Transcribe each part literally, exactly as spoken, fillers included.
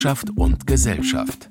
Wirtschaft und Gesellschaft.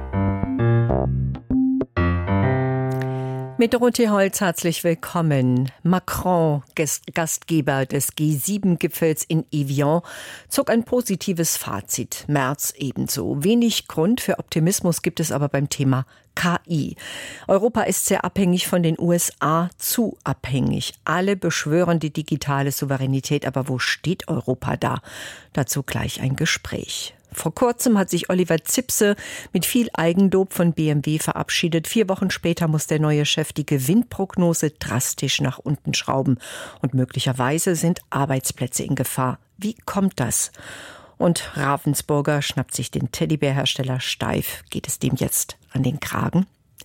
Mit Dorothee Holz herzlich willkommen. Macron, Gastgeber des G sieben Gipfels in Evian, zog ein positives Fazit. Merz ebenso. Wenig Grund für Optimismus gibt es aber beim Thema K I. Europa ist sehr abhängig von den U S A, zu abhängig. Alle beschwören die digitale Souveränität, aber wo steht Europa da? Dazu gleich ein Gespräch. Vor kurzem hat sich Oliver Zipse mit viel Eigenlob von B M W verabschiedet. Vier Wochen später muss der neue Chef die Gewinnprognose drastisch nach unten schrauben. Und möglicherweise sind Arbeitsplätze in Gefahr. Wie kommt das? Und Ravensburger schnappt sich den Teddybärhersteller Steif. Geht es dem jetzt an den Kragen?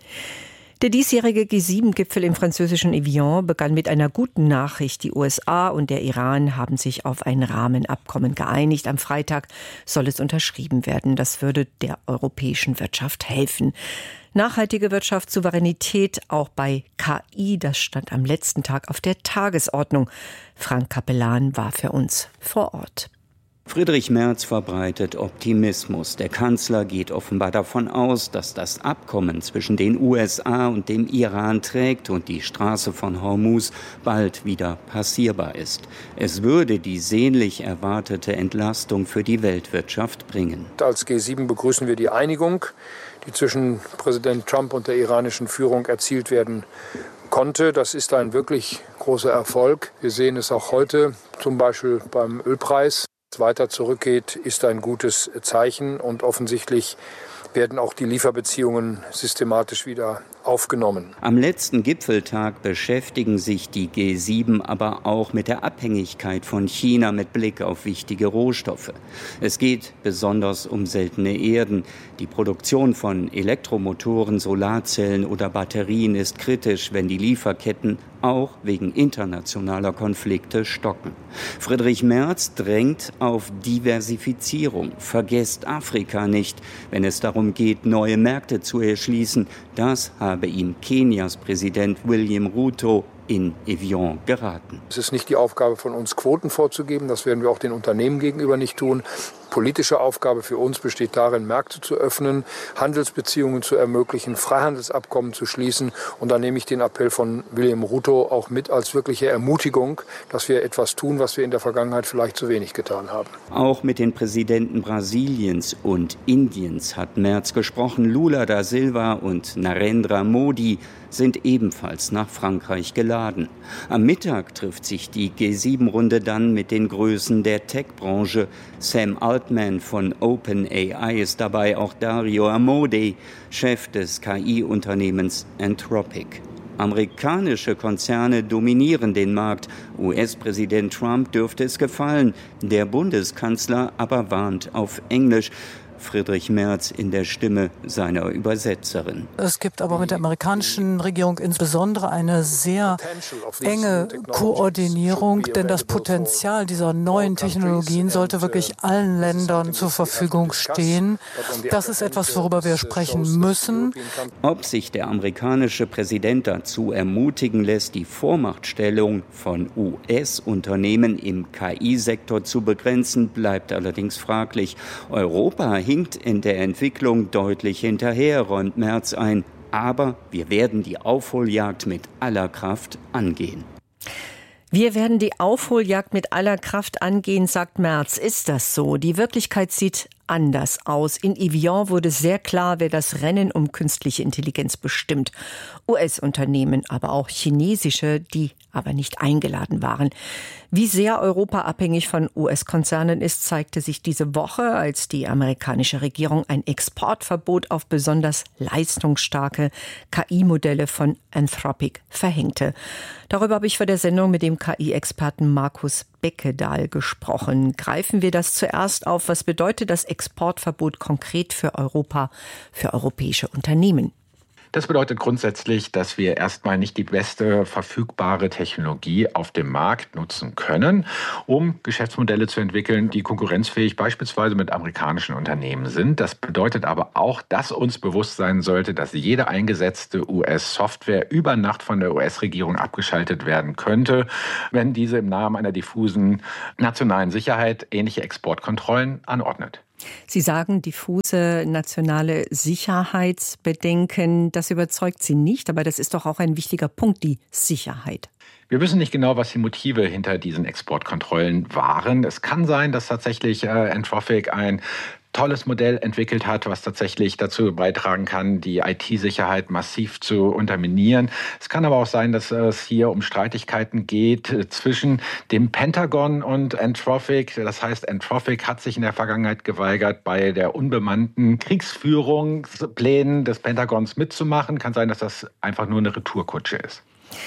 Der diesjährige G sieben Gipfel im französischen Evian begann mit einer guten Nachricht. Die U S A und der Iran haben sich auf ein Rahmenabkommen geeinigt. Am Freitag soll es unterschrieben werden. Das würde der europäischen Wirtschaft helfen. Nachhaltige Wirtschaftssouveränität auch bei K I, das stand am letzten Tag auf der Tagesordnung. Frank Capellan war für uns vor Ort. Friedrich Merz verbreitet Optimismus. Der Kanzler geht offenbar davon aus, dass das Abkommen zwischen den U S A und dem Iran trägt und die Straße von Hormuz bald wieder passierbar ist. Es würde die sehnlich erwartete Entlastung für die Weltwirtschaft bringen. Als G sieben begrüßen wir die Einigung, die zwischen Präsident Trump und der iranischen Führung erzielt werden konnte. Das ist ein wirklich großer Erfolg. Wir sehen es auch heute, zum Beispiel beim Ölpreis. Weiter zurückgeht, ist ein gutes Zeichen und offensichtlich werden auch die Lieferbeziehungen systematisch wieder aufgenommen. Am letzten Gipfeltag beschäftigen sich die G sieben aber auch mit der Abhängigkeit von China mit Blick auf wichtige Rohstoffe. Es geht besonders um seltene Erden. Die Produktion von Elektromotoren, Solarzellen oder Batterien ist kritisch, wenn die Lieferketten auch wegen internationaler Konflikte stocken. Friedrich Merz drängt auf Diversifizierung. Vergesst Afrika nicht, wenn es darum geht, neue Märkte zu erschließen. Das habe ihm Kenias Präsident William Ruto in Evian geraten. Es ist nicht die Aufgabe von uns, Quoten vorzugeben. Das werden wir auch den Unternehmen gegenüber nicht tun. Politische Aufgabe für uns besteht darin, Märkte zu öffnen, Handelsbeziehungen zu ermöglichen, Freihandelsabkommen zu schließen. Und da nehme ich den Appell von William Ruto auch mit als wirkliche Ermutigung, dass wir etwas tun, was wir in der Vergangenheit vielleicht zu wenig getan haben. Auch mit den Präsidenten Brasiliens und Indiens hat Merz gesprochen. Lula da Silva und Narendra Modi sind ebenfalls nach Frankreich geladen. Am Mittag trifft sich die G sieben Runde dann mit den Größen der Tech-Branche. Sam Altman von OpenAI ist dabei, auch Dario Amodei, Chef des K I-Unternehmens Anthropic. Amerikanische Konzerne dominieren den Markt. U S-Präsident Trump dürfte es gefallen. Der Bundeskanzler aber warnt auf Englisch. Friedrich Merz in der Stimme seiner Übersetzerin. Es gibt aber mit der amerikanischen Regierung insbesondere eine sehr enge Koordinierung, denn das Potenzial dieser neuen Technologien sollte wirklich allen Ländern zur Verfügung stehen. Das ist etwas, worüber wir sprechen müssen. Ob sich der amerikanische Präsident dazu ermutigen lässt, die Vormachtstellung von U S-Unternehmen im K I-Sektor zu begrenzen, bleibt allerdings fraglich. Europa hinkt in der Entwicklung deutlich hinterher, räumt Merz ein. Aber wir werden die Aufholjagd mit aller Kraft angehen. Wir werden die Aufholjagd mit aller Kraft angehen, sagt Merz. Ist das so? Die Wirklichkeit sieht anders aus. In Evian wurde sehr klar, wer das Rennen um künstliche Intelligenz bestimmt. U S-Unternehmen, aber auch chinesische, die aber nicht eingeladen waren. Wie sehr Europa abhängig von U S-Konzernen ist, zeigte sich diese Woche, als die amerikanische Regierung ein Exportverbot auf besonders leistungsstarke K I-Modelle von Anthropic verhängte. Darüber habe ich vor der Sendung mit dem K I-Experten Markus Beckedahl gesprochen. Greifen wir das zuerst auf. Was bedeutet das Exportverbot konkret für Europa, für europäische Unternehmen? Das bedeutet grundsätzlich, dass wir erstmal nicht die beste verfügbare Technologie auf dem Markt nutzen können, um Geschäftsmodelle zu entwickeln, die konkurrenzfähig beispielsweise mit amerikanischen Unternehmen sind. Das bedeutet aber auch, dass uns bewusst sein sollte, dass jede eingesetzte U S-Software über Nacht von der U S-Regierung abgeschaltet werden könnte, wenn diese im Namen einer diffusen nationalen Sicherheit ähnliche Exportkontrollen anordnet. Sie sagen, diffuse nationale Sicherheitsbedenken, das überzeugt Sie nicht, aber das ist doch auch ein wichtiger Punkt, die Sicherheit. Wir wissen nicht genau, was die Motive hinter diesen Exportkontrollen waren. Es kann sein, dass tatsächlich äh, Anthropic ein tolles Modell entwickelt hat, was tatsächlich dazu beitragen kann, die I T-Sicherheit massiv zu unterminieren. Es kann aber auch sein, dass es hier um Streitigkeiten geht zwischen dem Pentagon und Anthropic. Das heißt, Anthropic hat sich in der Vergangenheit geweigert, bei der unbemannten Kriegsführungsplänen des Pentagons mitzumachen. Kann sein, dass das einfach nur eine Retourkutsche ist.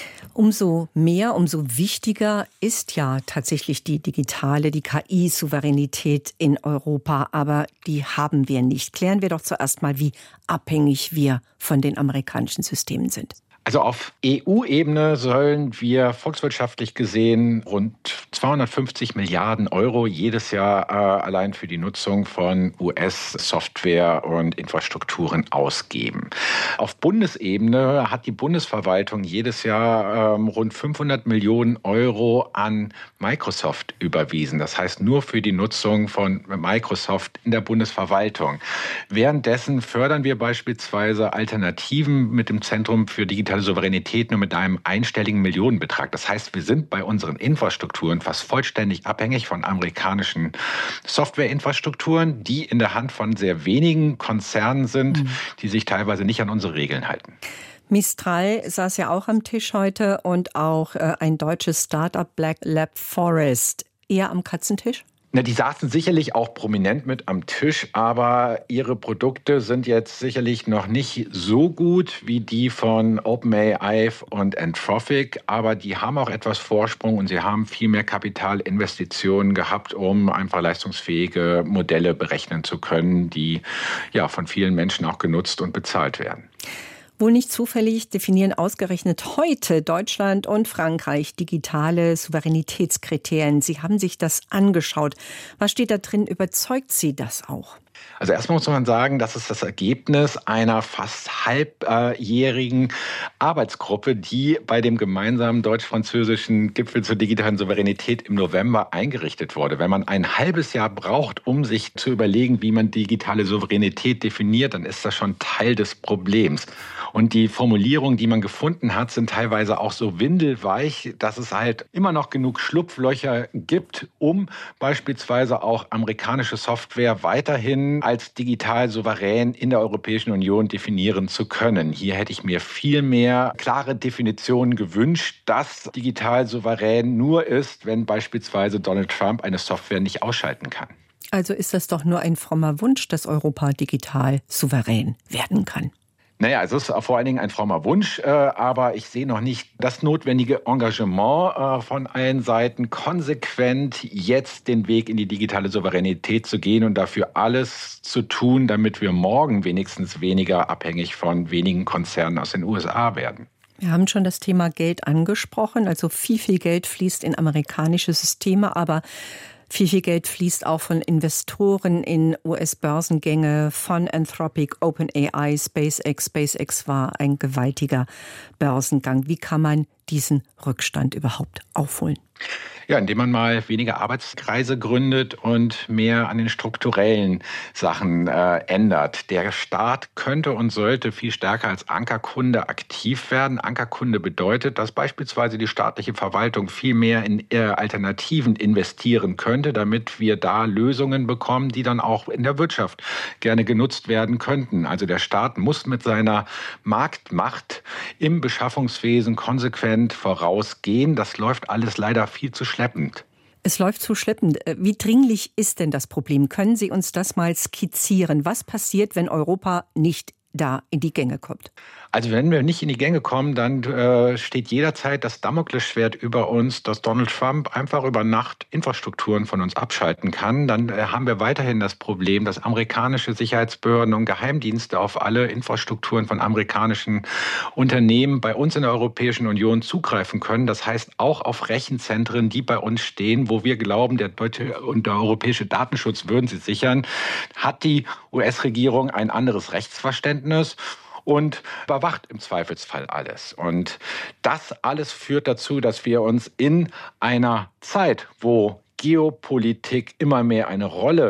Umso mehr, umso wichtiger ist ja tatsächlich die digitale, die K I-Souveränität in Europa. Aber die haben wir nicht. Klären wir doch zuerst mal, wie abhängig wir von den amerikanischen Systemen sind. Also auf E U-Ebene sollen wir volkswirtschaftlich gesehen rund zweihundertfünfzig Milliarden Euro jedes Jahr äh, allein für die Nutzung von U S-Software und Infrastrukturen ausgeben. Auf Bundesebene hat die Bundesverwaltung jedes Jahr ähm, rund fünfhundert Millionen Euro an Microsoft überwiesen. Das heißt nur für die Nutzung von Microsoft in der Bundesverwaltung. Währenddessen fördern wir beispielsweise Alternativen mit dem Zentrum für digitale Souveränität nur mit einem einstelligen Millionenbetrag. Das heißt, wir sind bei unseren Infrastrukturen fast vollständig abhängig von amerikanischen Softwareinfrastrukturen, die in der Hand von sehr wenigen Konzernen sind, mhm. die sich teilweise nicht an unsere Regeln halten. Mistral saß ja auch am Tisch heute und auch äh, ein deutsches Start-up Black Lab Forest. Eher am Katzentisch? Na, die saßen sicherlich auch prominent mit am Tisch, aber ihre Produkte sind jetzt sicherlich noch nicht so gut wie die von OpenAI und Anthropic, aber die haben auch etwas Vorsprung und sie haben viel mehr Kapitalinvestitionen gehabt, um einfach leistungsfähige Modelle berechnen zu können, die ja von vielen Menschen auch genutzt und bezahlt werden. Wohl nicht zufällig definieren ausgerechnet heute Deutschland und Frankreich digitale Souveränitätskriterien. Sie haben sich das angeschaut. Was steht da drin? Überzeugt Sie das auch? Also erstmal muss man sagen, das ist das Ergebnis einer fast halbjährigen Arbeitsgruppe, die bei dem gemeinsamen deutsch-französischen Gipfel zur digitalen Souveränität im November eingerichtet wurde. Wenn man ein halbes Jahr braucht, um sich zu überlegen, wie man digitale Souveränität definiert, dann ist das schon Teil des Problems. Und die Formulierungen, die man gefunden hat, sind teilweise auch so windelweich, dass es halt immer noch genug Schlupflöcher gibt, um beispielsweise auch amerikanische Software weiterhin als digital souverän in der Europäischen Union definieren zu können. Hier hätte ich mir viel mehr klare Definitionen gewünscht, dass digital souverän nur ist, wenn beispielsweise Donald Trump eine Software nicht ausschalten kann. Also ist das doch nur ein frommer Wunsch, dass Europa digital souverän werden kann. Naja, es ist vor allen Dingen ein frommer Wunsch, äh, aber ich sehe noch nicht das notwendige Engagement äh, von allen Seiten, konsequent jetzt den Weg in die digitale Souveränität zu gehen und dafür alles zu tun, damit wir morgen wenigstens weniger abhängig von wenigen Konzernen aus den U S A werden. Wir haben schon das Thema Geld angesprochen, also viel, viel Geld fließt in amerikanische Systeme, aber viel, viel Geld fließt auch von Investoren in U S-Börsengänge, von Anthropic, OpenAI, SpaceX. SpaceX war ein gewaltiger Börsengang. Wie kann man diesen Rückstand überhaupt aufholen? Ja, indem man mal weniger Arbeitskreise gründet und mehr an den strukturellen Sachen äh, ändert. Der Staat könnte und sollte viel stärker als Ankerkunde aktiv werden. Ankerkunde bedeutet, dass beispielsweise die staatliche Verwaltung viel mehr in äh, Alternativen investieren könnte, damit wir da Lösungen bekommen, die dann auch in der Wirtschaft gerne genutzt werden könnten. Also der Staat muss mit seiner Marktmacht im Beschaffungswesen konsequent vorausgehen. Das läuft alles leider viel zu schleppend. Es läuft zu schleppend. Wie dringlich ist denn das Problem? Können Sie uns das mal skizzieren? Was passiert, wenn Europa nicht da in die Gänge kommt? Also wenn wir nicht in die Gänge kommen, dann äh, steht jederzeit das Damoklesschwert über uns, dass Donald Trump einfach über Nacht Infrastrukturen von uns abschalten kann. Dann äh, haben wir weiterhin das Problem, dass amerikanische Sicherheitsbehörden und Geheimdienste auf alle Infrastrukturen von amerikanischen Unternehmen bei uns in der Europäischen Union zugreifen können. Das heißt auch auf Rechenzentren, die bei uns stehen, wo wir glauben, der deutsche und der europäische Datenschutz würden sie sichern, hat die U S-Regierung ein anderes Rechtsverständnis und überwacht im Zweifelsfall alles. Und das alles führt dazu, dass wir uns in einer Zeit, wo Geopolitik immer mehr eine Rolle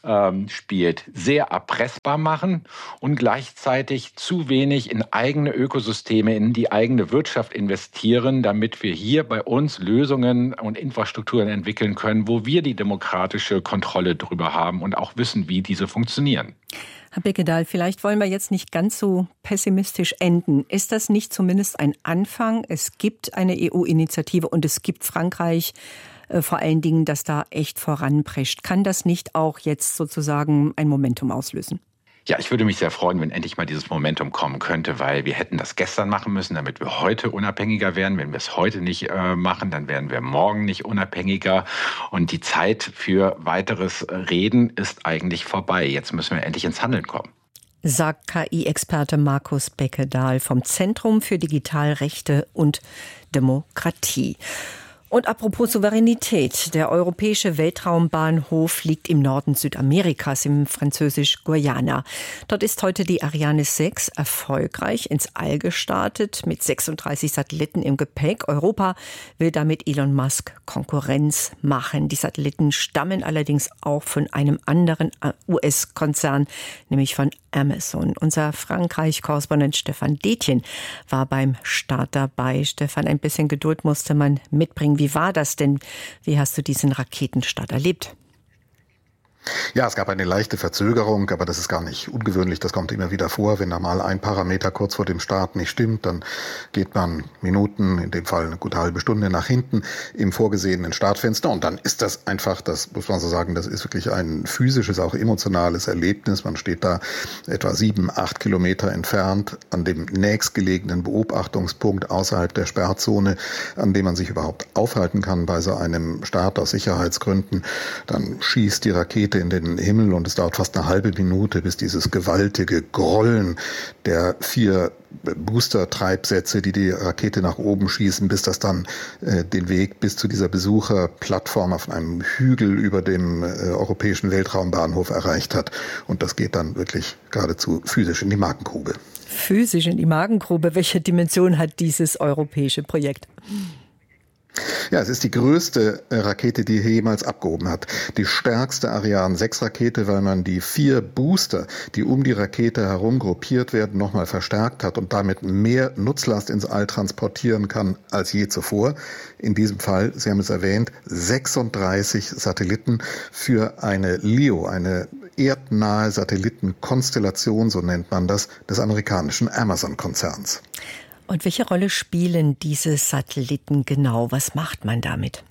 ähm, spielt, sehr erpressbar machen und gleichzeitig zu wenig in eigene Ökosysteme, in die eigene Wirtschaft investieren, damit wir hier bei uns Lösungen und Infrastrukturen entwickeln können, wo wir die demokratische Kontrolle drüber haben und auch wissen, wie diese funktionieren. Herr Beckedahl, vielleicht wollen wir jetzt nicht ganz so pessimistisch enden. Ist das nicht zumindest ein Anfang? Es gibt eine E U-Initiative und es gibt Frankreich äh, vor allen Dingen, das da echt voranprescht. Kann das nicht auch jetzt sozusagen ein Momentum auslösen? Ja, ich würde mich sehr freuen, wenn endlich mal dieses Momentum kommen könnte, weil wir hätten das gestern machen müssen, damit wir heute unabhängiger werden. Wenn wir es heute nicht äh, machen, dann werden wir morgen nicht unabhängiger. Und die Zeit für weiteres Reden ist eigentlich vorbei. Jetzt müssen wir endlich ins Handeln kommen. Sagt K I-Experte Markus Beckedahl vom Zentrum für Digitalrechte und Demokratie. Und apropos Souveränität, der europäische Weltraumbahnhof liegt im Norden Südamerikas, im französisch-Guyana. Dort ist heute die Ariane sechs erfolgreich ins All gestartet, mit sechsunddreißig Satelliten im Gepäck. Europa will damit Elon Musk Konkurrenz machen. Die Satelliten stammen allerdings auch von einem anderen U S-Konzern, nämlich von Amazon. Unser Frankreich-Korrespondent Stefan Detjen war beim Start dabei. Stefan, ein bisschen Geduld musste man mitbringen. Wie war das denn? Wie hast du diesen Raketenstart erlebt? Ja, es gab eine leichte Verzögerung, aber das ist gar nicht ungewöhnlich. Das kommt immer wieder vor. Wenn da mal ein Parameter kurz vor dem Start nicht stimmt, dann geht man Minuten, in dem Fall eine gute halbe Stunde nach hinten im vorgesehenen Startfenster. Und dann ist das einfach, das muss man so sagen, das ist wirklich ein physisches, auch emotionales Erlebnis. Man steht da etwa sieben, acht Kilometer entfernt an dem nächstgelegenen Beobachtungspunkt außerhalb der Sperrzone, an dem man sich überhaupt aufhalten kann bei so einem Start aus Sicherheitsgründen. Dann schießt die Rakete in den Himmel und es dauert fast eine halbe Minute, bis dieses gewaltige Grollen der vier Booster-Treibsätze, die die Rakete nach oben schießen, bis das dann äh, den Weg bis zu dieser Besucherplattform auf einem Hügel über dem äh, europäischen Weltraumbahnhof erreicht hat. Und das geht dann wirklich geradezu physisch in die Magengrube. Physisch in die Magengrube. Welche Dimension hat dieses europäische Projekt? Ja, es ist die größte Rakete, die jemals abgehoben hat. Die stärkste Ariane sechs Rakete, weil man die vier Booster, die um die Rakete herum gruppiert werden, nochmal verstärkt hat und damit mehr Nutzlast ins All transportieren kann als je zuvor. In diesem Fall, Sie haben es erwähnt, sechsunddreißig Satelliten für eine LEO, eine erdnahe Satellitenkonstellation, so nennt man das, des amerikanischen Amazon-Konzerns. Und welche Rolle spielen diese Satelliten genau? Was macht man damit?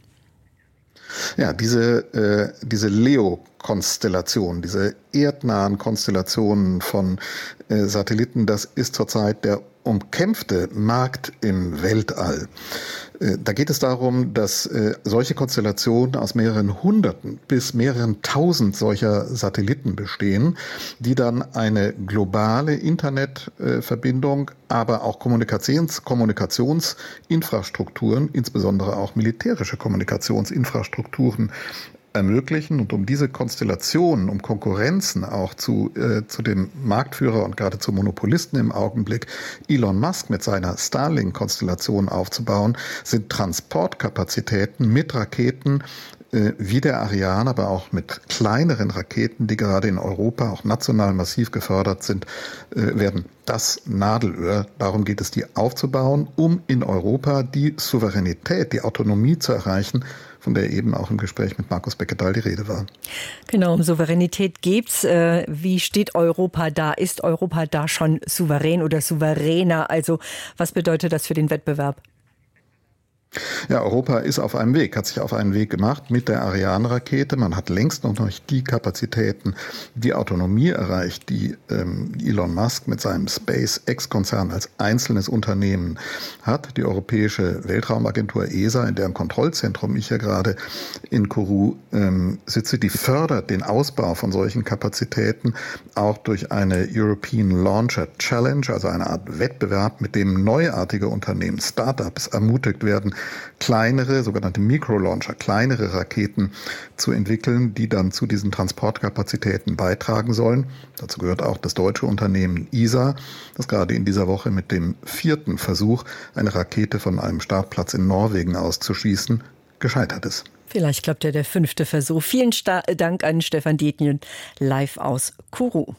Ja, diese, äh, diese LEO-Konstellation, diese erdnahen Konstellationen von äh, Satelliten, das ist zurzeit der umkämpfte Markt im Weltall. Äh, da geht es darum, dass äh, solche Konstellationen aus mehreren Hunderten bis mehreren tausend solcher Satelliten bestehen, die dann eine globale Internetverbindung, äh, aber auch Kommunikations- Kommunikationsinfrastrukturen, insbesondere auch militärische Kommunikationsinfrastrukturen ermöglichen. Und um diese Konstellationen, um Konkurrenzen auch zu, äh, zu dem Marktführer und gerade zum Monopolisten im Augenblick, Elon Musk mit seiner Starlink-Konstellation aufzubauen, sind Transportkapazitäten mit Raketen äh, wie der Ariane, aber auch mit kleineren Raketen, die gerade in Europa auch national massiv gefördert sind, äh, werden das Nadelöhr. Darum geht es, die aufzubauen, um in Europa die Souveränität, die Autonomie zu erreichen, von der eben auch im Gespräch mit Markus Beckedahl die Rede war. Genau, um Souveränität geht's. Wie steht Europa da? Ist Europa da schon souverän oder souveräner? Also was bedeutet das für den Wettbewerb? Ja, Europa ist auf einem Weg, hat sich auf einen Weg gemacht mit der Ariane-Rakete. Man hat längst noch nicht die Kapazitäten, die Autonomie erreicht, die ähm, Elon Musk mit seinem SpaceX-Konzern als einzelnes Unternehmen hat. Die Europäische Weltraumagentur E S A, in deren Kontrollzentrum ich ja gerade in Kourou ähm, sitze, die fördert den Ausbau von solchen Kapazitäten auch durch eine European Launcher Challenge, also eine Art Wettbewerb, mit dem neuartige Unternehmen, Startups ermutigt werden, kleinere, sogenannte Mikrolauncher, kleinere Raketen zu entwickeln, die dann zu diesen Transportkapazitäten beitragen sollen. Dazu gehört auch das deutsche Unternehmen I S A, das gerade in dieser Woche mit dem vierten Versuch, eine Rakete von einem Startplatz in Norwegen auszuschießen, gescheitert ist. Vielleicht klappt ja der fünfte Versuch. Vielen Sta- Dank an Stefan Dietjen, live aus Kourou.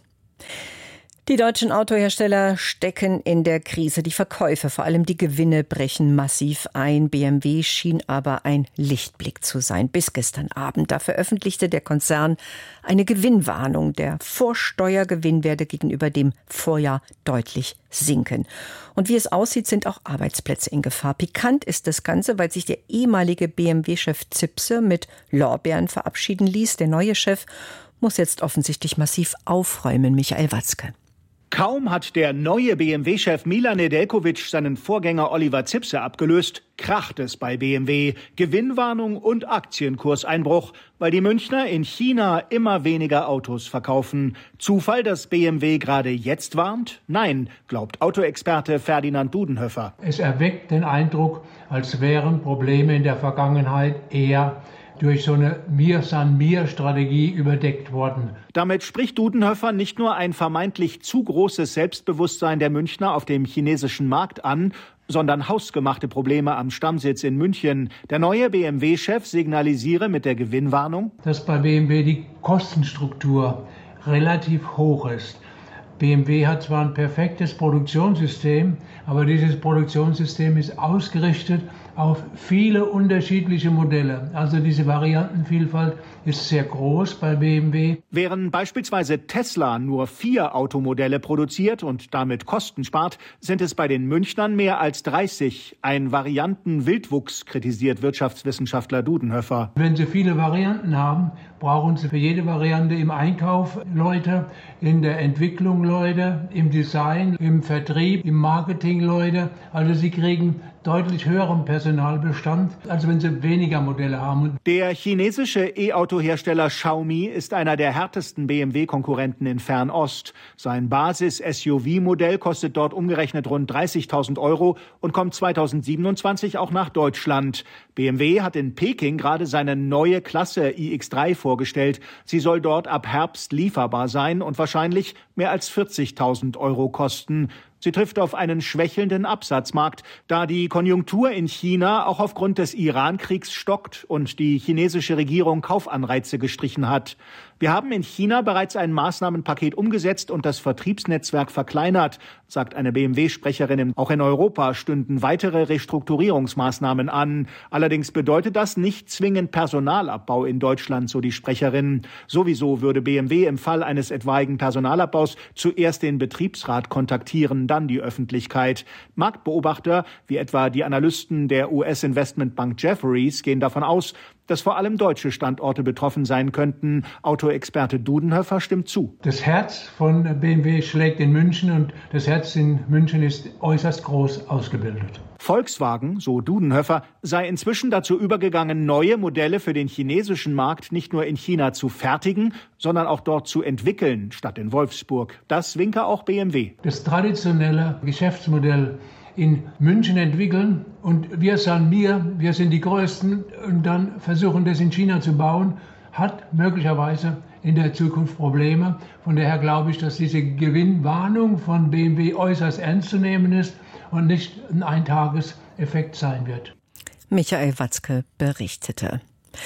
Die deutschen Autohersteller stecken in der Krise. Die Verkäufe, vor allem die Gewinne, brechen massiv ein. B M W schien aber ein Lichtblick zu sein. Bis gestern Abend. Da veröffentlichte der Konzern eine Gewinnwarnung. Der Vorsteuergewinn werde gegenüber dem Vorjahr deutlich sinken. Und wie es aussieht, sind auch Arbeitsplätze in Gefahr. Pikant ist das Ganze, weil sich der ehemalige B M W-Chef Zipse mit Lorbeeren verabschieden ließ. Der neue Chef muss jetzt offensichtlich massiv aufräumen. Michael Watzke. Kaum hat der neue B M W-Chef Milan Nedeljkovic seinen Vorgänger Oliver Zipse abgelöst, kracht es bei B M W. Gewinnwarnung und Aktienkurseinbruch, weil die Münchner in China immer weniger Autos verkaufen. Zufall, dass B M W gerade jetzt warnt? Nein, glaubt Autoexperte Ferdinand Dudenhöfer. Es erweckt den Eindruck, als wären Probleme in der Vergangenheit eher durch so eine Mir-San-Mir-Strategie überdeckt worden. Damit spricht Dudenhöfer nicht nur ein vermeintlich zu großes Selbstbewusstsein der Münchner auf dem chinesischen Markt an, sondern hausgemachte Probleme am Stammsitz in München. Der neue B M W-Chef signalisiere mit der Gewinnwarnung, dass bei B M W die Kostenstruktur relativ hoch ist. B M W hat zwar ein perfektes Produktionssystem, aber dieses Produktionssystem ist ausgerichtet auf viele unterschiedliche Modelle. Also diese Variantenvielfalt ist sehr groß bei B M W. Während beispielsweise Tesla nur vier Automodelle produziert und damit Kosten spart, sind es bei den Münchnern mehr als dreißig. Ein Variantenwildwuchs, kritisiert Wirtschaftswissenschaftler Dudenhöfer. Wenn Sie viele Varianten haben, brauchen Sie für jede Variante im Einkauf Leute, in der Entwicklung Leute, im Design, im Vertrieb, im Marketing Leute. Also Sie kriegen deutlich höheren Personalbestand, als wenn sie weniger Modelle haben. Der chinesische E-Auto-Hersteller Xiaomi ist einer der härtesten B M W-Konkurrenten in Fernost. Sein Basis-S U V-Modell kostet dort umgerechnet rund dreißigtausend Euro und kommt zweitausendsiebenundzwanzig auch nach Deutschland. B M W hat in Peking gerade seine neue Klasse i X drei vorgestellt. Sie soll dort ab Herbst lieferbar sein und wahrscheinlich mehr als vierzigtausend Euro kosten. Sie trifft auf einen schwächelnden Absatzmarkt, da die Konjunktur in China auch aufgrund des Iran-Kriegs stockt und die chinesische Regierung Kaufanreize gestrichen hat. Wir haben in China bereits ein Maßnahmenpaket umgesetzt und das Vertriebsnetzwerk verkleinert, sagt eine B M W-Sprecherin. Auch in Europa stünden weitere Restrukturierungsmaßnahmen an. Allerdings bedeutet das nicht zwingend Personalabbau in Deutschland, so die Sprecherin. Sowieso würde B M W im Fall eines etwaigen Personalabbaus zuerst den Betriebsrat kontaktieren, dann die Öffentlichkeit. Marktbeobachter, wie etwa die Analysten der U S-Investmentbank Jefferies, gehen davon aus, dass vor allem deutsche Standorte betroffen sein könnten. Autoexperte Dudenhöfer stimmt zu. Das Herz von B M W schlägt in München und das Herz in München ist äußerst groß ausgebildet. Volkswagen, so Dudenhöfer, sei inzwischen dazu übergegangen, neue Modelle für den chinesischen Markt nicht nur in China zu fertigen, sondern auch dort zu entwickeln, statt in Wolfsburg. Das winke auch B M W. Das traditionelle Geschäftsmodell in München entwickeln und wir sagen mir, wir sind die Größten und dann versuchen das in China zu bauen, hat möglicherweise in der Zukunft Probleme. Von daher glaube ich, dass diese Gewinnwarnung von B M W äußerst ernst zu nehmen ist und nicht ein Eintageseffekt sein wird. Michael Watzke berichtete.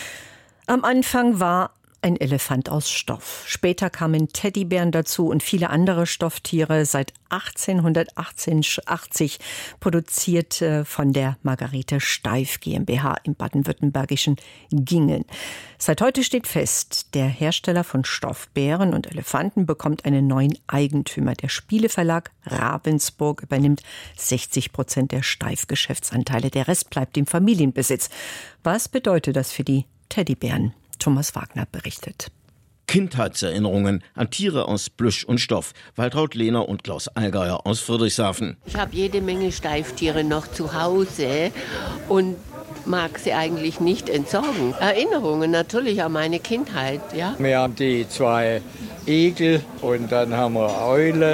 Am Anfang war ein Elefant aus Stoff. Später kamen Teddybären dazu und viele andere Stofftiere. Seit achtzehnhundertachtzig produziert von der Margarete Steiff GmbH im baden-württembergischen Gingen. Seit heute steht fest, der Hersteller von Stoffbären und Elefanten bekommt einen neuen Eigentümer. Der Spieleverlag Ravensburg übernimmt sechzig Prozent der Steiff-Geschäftsanteile. Der Rest bleibt im Familienbesitz. Was bedeutet das für die Teddybären? Thomas Wagner berichtet. Kindheitserinnerungen an Tiere aus Plüsch und Stoff. Waltraud Lehner und Klaus Allgeier aus Friedrichshafen. Ich habe jede Menge Steifftiere noch zu Hause und mag sie eigentlich nicht entsorgen. Erinnerungen natürlich an meine Kindheit, ja. Wir haben die zwei Igel und dann haben wir Eule.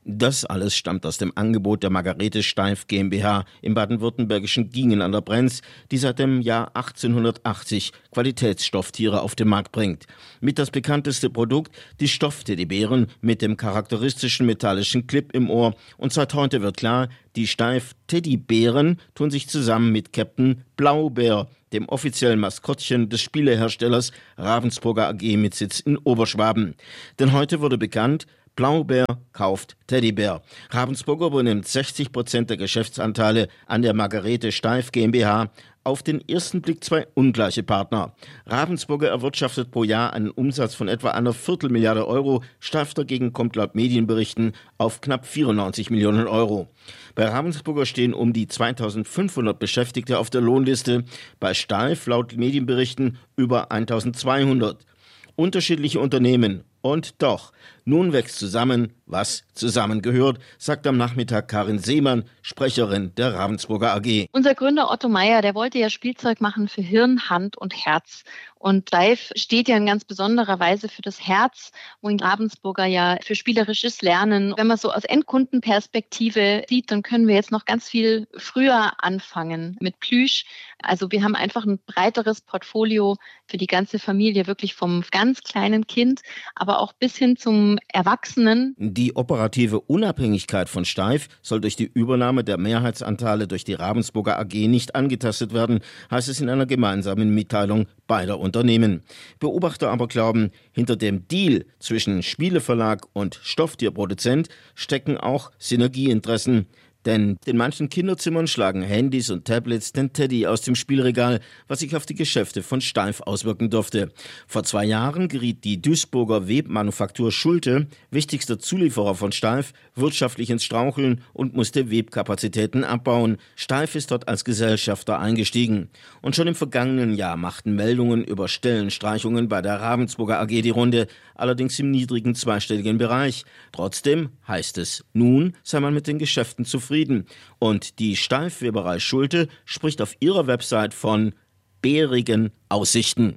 Das alles stammt aus dem Angebot der Margarete Steiff GmbH im baden-württembergischen Gingen an der Brenz, die seit dem Jahr achtzehnhundertachtzig Qualitätsstofftiere auf den Markt bringt. Mit das bekannteste Produkt, die Stoffteddybären mit dem charakteristischen metallischen Clip im Ohr. Und seit heute wird klar, die Steiff Teddybären tun sich zusammen mit Captain Blaubeer, dem offiziellen Maskottchen des Spieleherstellers Ravensburger A G mit Sitz in Oberschwaben. Denn heute wurde bekannt, Blaubeer kauft Teddybär. Ravensburger übernimmt sechzig Prozent der Geschäftsanteile an der Margarete Steiff GmbH. Auf den ersten Blick zwei ungleiche Partner. Ravensburger erwirtschaftet pro Jahr einen Umsatz von etwa einer Viertelmilliarde Euro. Steiff dagegen kommt laut Medienberichten auf knapp vierundneunzig Millionen Euro. Bei Ravensburger stehen um die zweitausendfünfhundert Beschäftigte auf der Lohnliste. Bei Steiff laut Medienberichten über eintausendzweihundert. Unterschiedliche Unternehmen. Und doch, nun wächst zusammen, was zusammengehört, sagt am Nachmittag Karin Seemann, Sprecherin der Ravensburger A G. Unser Gründer Otto Meyer, der wollte ja Spielzeug machen für Hirn, Hand und Herz. Und Steiff steht ja in ganz besonderer Weise für das Herz, wohin Ravensburger ja für spielerisches Lernen. Wenn man so aus Endkundenperspektive sieht, dann können wir jetzt noch ganz viel früher anfangen mit Plüsch. Also wir haben einfach ein breiteres Portfolio für die ganze Familie, wirklich vom ganz kleinen Kind, aber auch bis hin zum Erwachsenen. Die operative Unabhängigkeit von Steiff soll durch die Übernahme der Mehrheitsanteile durch die Ravensburger A G nicht angetastet werden, heißt es in einer gemeinsamen Mitteilung beider Unternehmen. Beobachter aber glauben, hinter dem Deal zwischen Spieleverlag und Stofftierproduzent stecken auch Synergieinteressen. Denn in manchen Kinderzimmern schlagen Handys und Tablets den Teddy aus dem Spielregal, was sich auf die Geschäfte von Steiff auswirken dürfte. Vor zwei Jahren geriet die Duisburger Webmanufaktur Schulte, wichtigster Zulieferer von Steiff, wirtschaftlich ins Straucheln und musste Webkapazitäten abbauen. Steiff ist dort als Gesellschafter eingestiegen. Und schon im vergangenen Jahr machten Meldungen über Stellenstreichungen bei der Ravensburger A G die Runde, allerdings im niedrigen zweistelligen Bereich. Trotzdem heißt es, nun sei man mit den Geschäften zufrieden. Und die Steiff-Weberei Schulte spricht auf ihrer Website von bärigen Aussichten.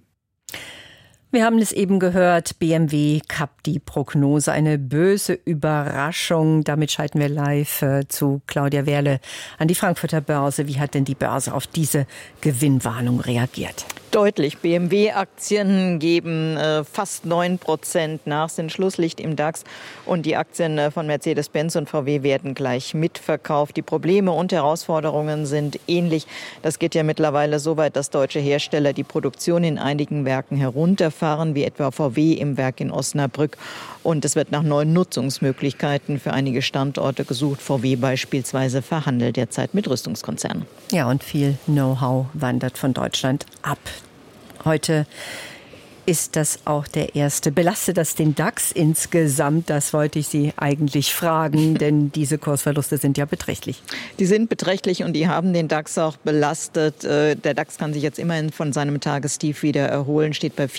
Wir haben es eben gehört, B M W kappt die Prognose, eine böse Überraschung. Damit schalten wir live äh, zu Claudia Werle an die Frankfurter Börse. Wie hat denn die Börse auf diese Gewinnwarnung reagiert? Deutlich. B M W-Aktien geben äh, fast neun Prozent nach, sind Schlusslicht im DAX. Und die Aktien äh, von Mercedes-Benz und V W werden gleich mitverkauft. Die Probleme und Herausforderungen sind ähnlich. Das geht ja mittlerweile so weit, dass deutsche Hersteller die Produktion in einigen Werken herunterfahren, wie etwa V W im Werk in Osnabrück. Und es wird nach neuen Nutzungsmöglichkeiten für einige Standorte gesucht. V W beispielsweise verhandelt derzeit mit Rüstungskonzernen. Ja, und viel Know-how wandert von Deutschland ab. Heute ist das auch der erste. Belastet das den DAX insgesamt? Das wollte ich Sie eigentlich fragen, denn diese Kursverluste sind ja beträchtlich. Die sind beträchtlich und die haben den DAX auch belastet. Der DAX kann sich jetzt immerhin von seinem Tagestief wieder erholen, steht bei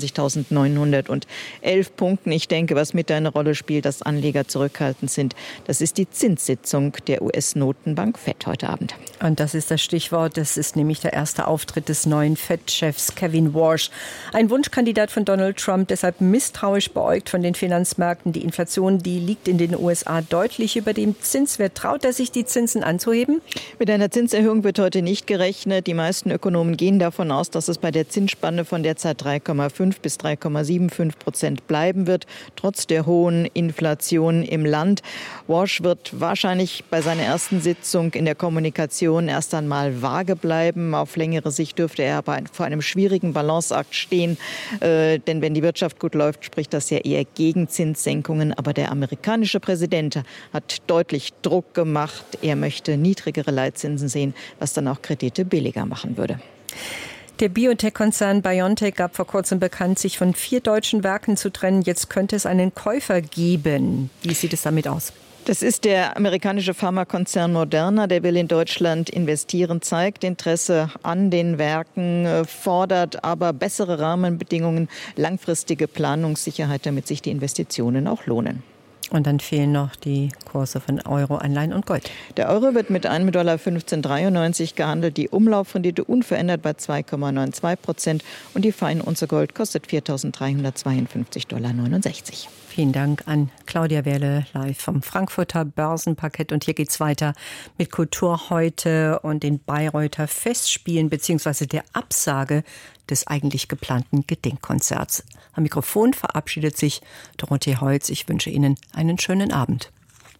vierundzwanzigtausendneunhundertelf Punkten. Ich denke, was mit eine Rolle spielt, dass Anleger zurückhaltend sind, das ist die Zinssitzung der U S-Notenbank Fed heute Abend. Und das ist das Stichwort. Das ist nämlich der erste Auftritt des neuen Fed-Chefs Kevin Warsh. Ein Wunschkandidat von Donald Trump, deshalb misstrauisch beäugt von den Finanzmärkten. Die Inflation, die liegt in den U S A deutlich über dem Zinswert. Traut er sich, die Zinsen anzuheben? Mit einer Zinserhöhung wird heute nicht gerechnet. Die meisten Ökonomen gehen davon aus, dass es bei der Zinsspanne von derzeit drei Komma fünf bis drei Komma fünfundsiebzig Prozent bleiben wird, trotz der hohen Inflation im Land. Warsh wird wahrscheinlich bei seiner ersten Sitzung in der Kommunikation erst einmal vage bleiben. Auf längere Sicht dürfte er aber vor einem schwierigen Balanceakt stehen. Äh, denn wenn die Wirtschaft gut läuft, spricht das ja eher gegen Zinssenkungen. Aber der amerikanische Präsident hat deutlich Druck gemacht. Er möchte niedrigere Leitzinsen sehen, was dann auch Kredite billiger machen würde. Der Biotech-Konzern BioNTech gab vor kurzem bekannt, sich von vier deutschen Werken zu trennen. Jetzt könnte es einen Käufer geben. Wie sieht es damit aus? Das ist der amerikanische Pharmakonzern Moderna, der will in Deutschland investieren, zeigt Interesse an den Werken, fordert aber bessere Rahmenbedingungen, langfristige Planungssicherheit, damit sich die Investitionen auch lohnen. Und dann fehlen noch die Kurse von Euro, Anleihen und Gold. Der Euro wird mit einem Dollar fünfzehn Komma dreiundneunzig gehandelt, die Umlaufrendite unverändert bei zwei Komma zweiundneunzig Prozent und die Feinunze Gold kostet viertausenddreihundertzweiundfünfzig Komma neunundsechzig Dollar. Vielen Dank an Claudia Wehrle live vom Frankfurter Börsenparkett. Und hier geht's weiter mit Kultur heute und den Bayreuther Festspielen bzw. der Absage des eigentlich geplanten Gedenkkonzerts. Am Mikrofon verabschiedet sich Dorothee Holz. Ich wünsche Ihnen einen schönen Abend.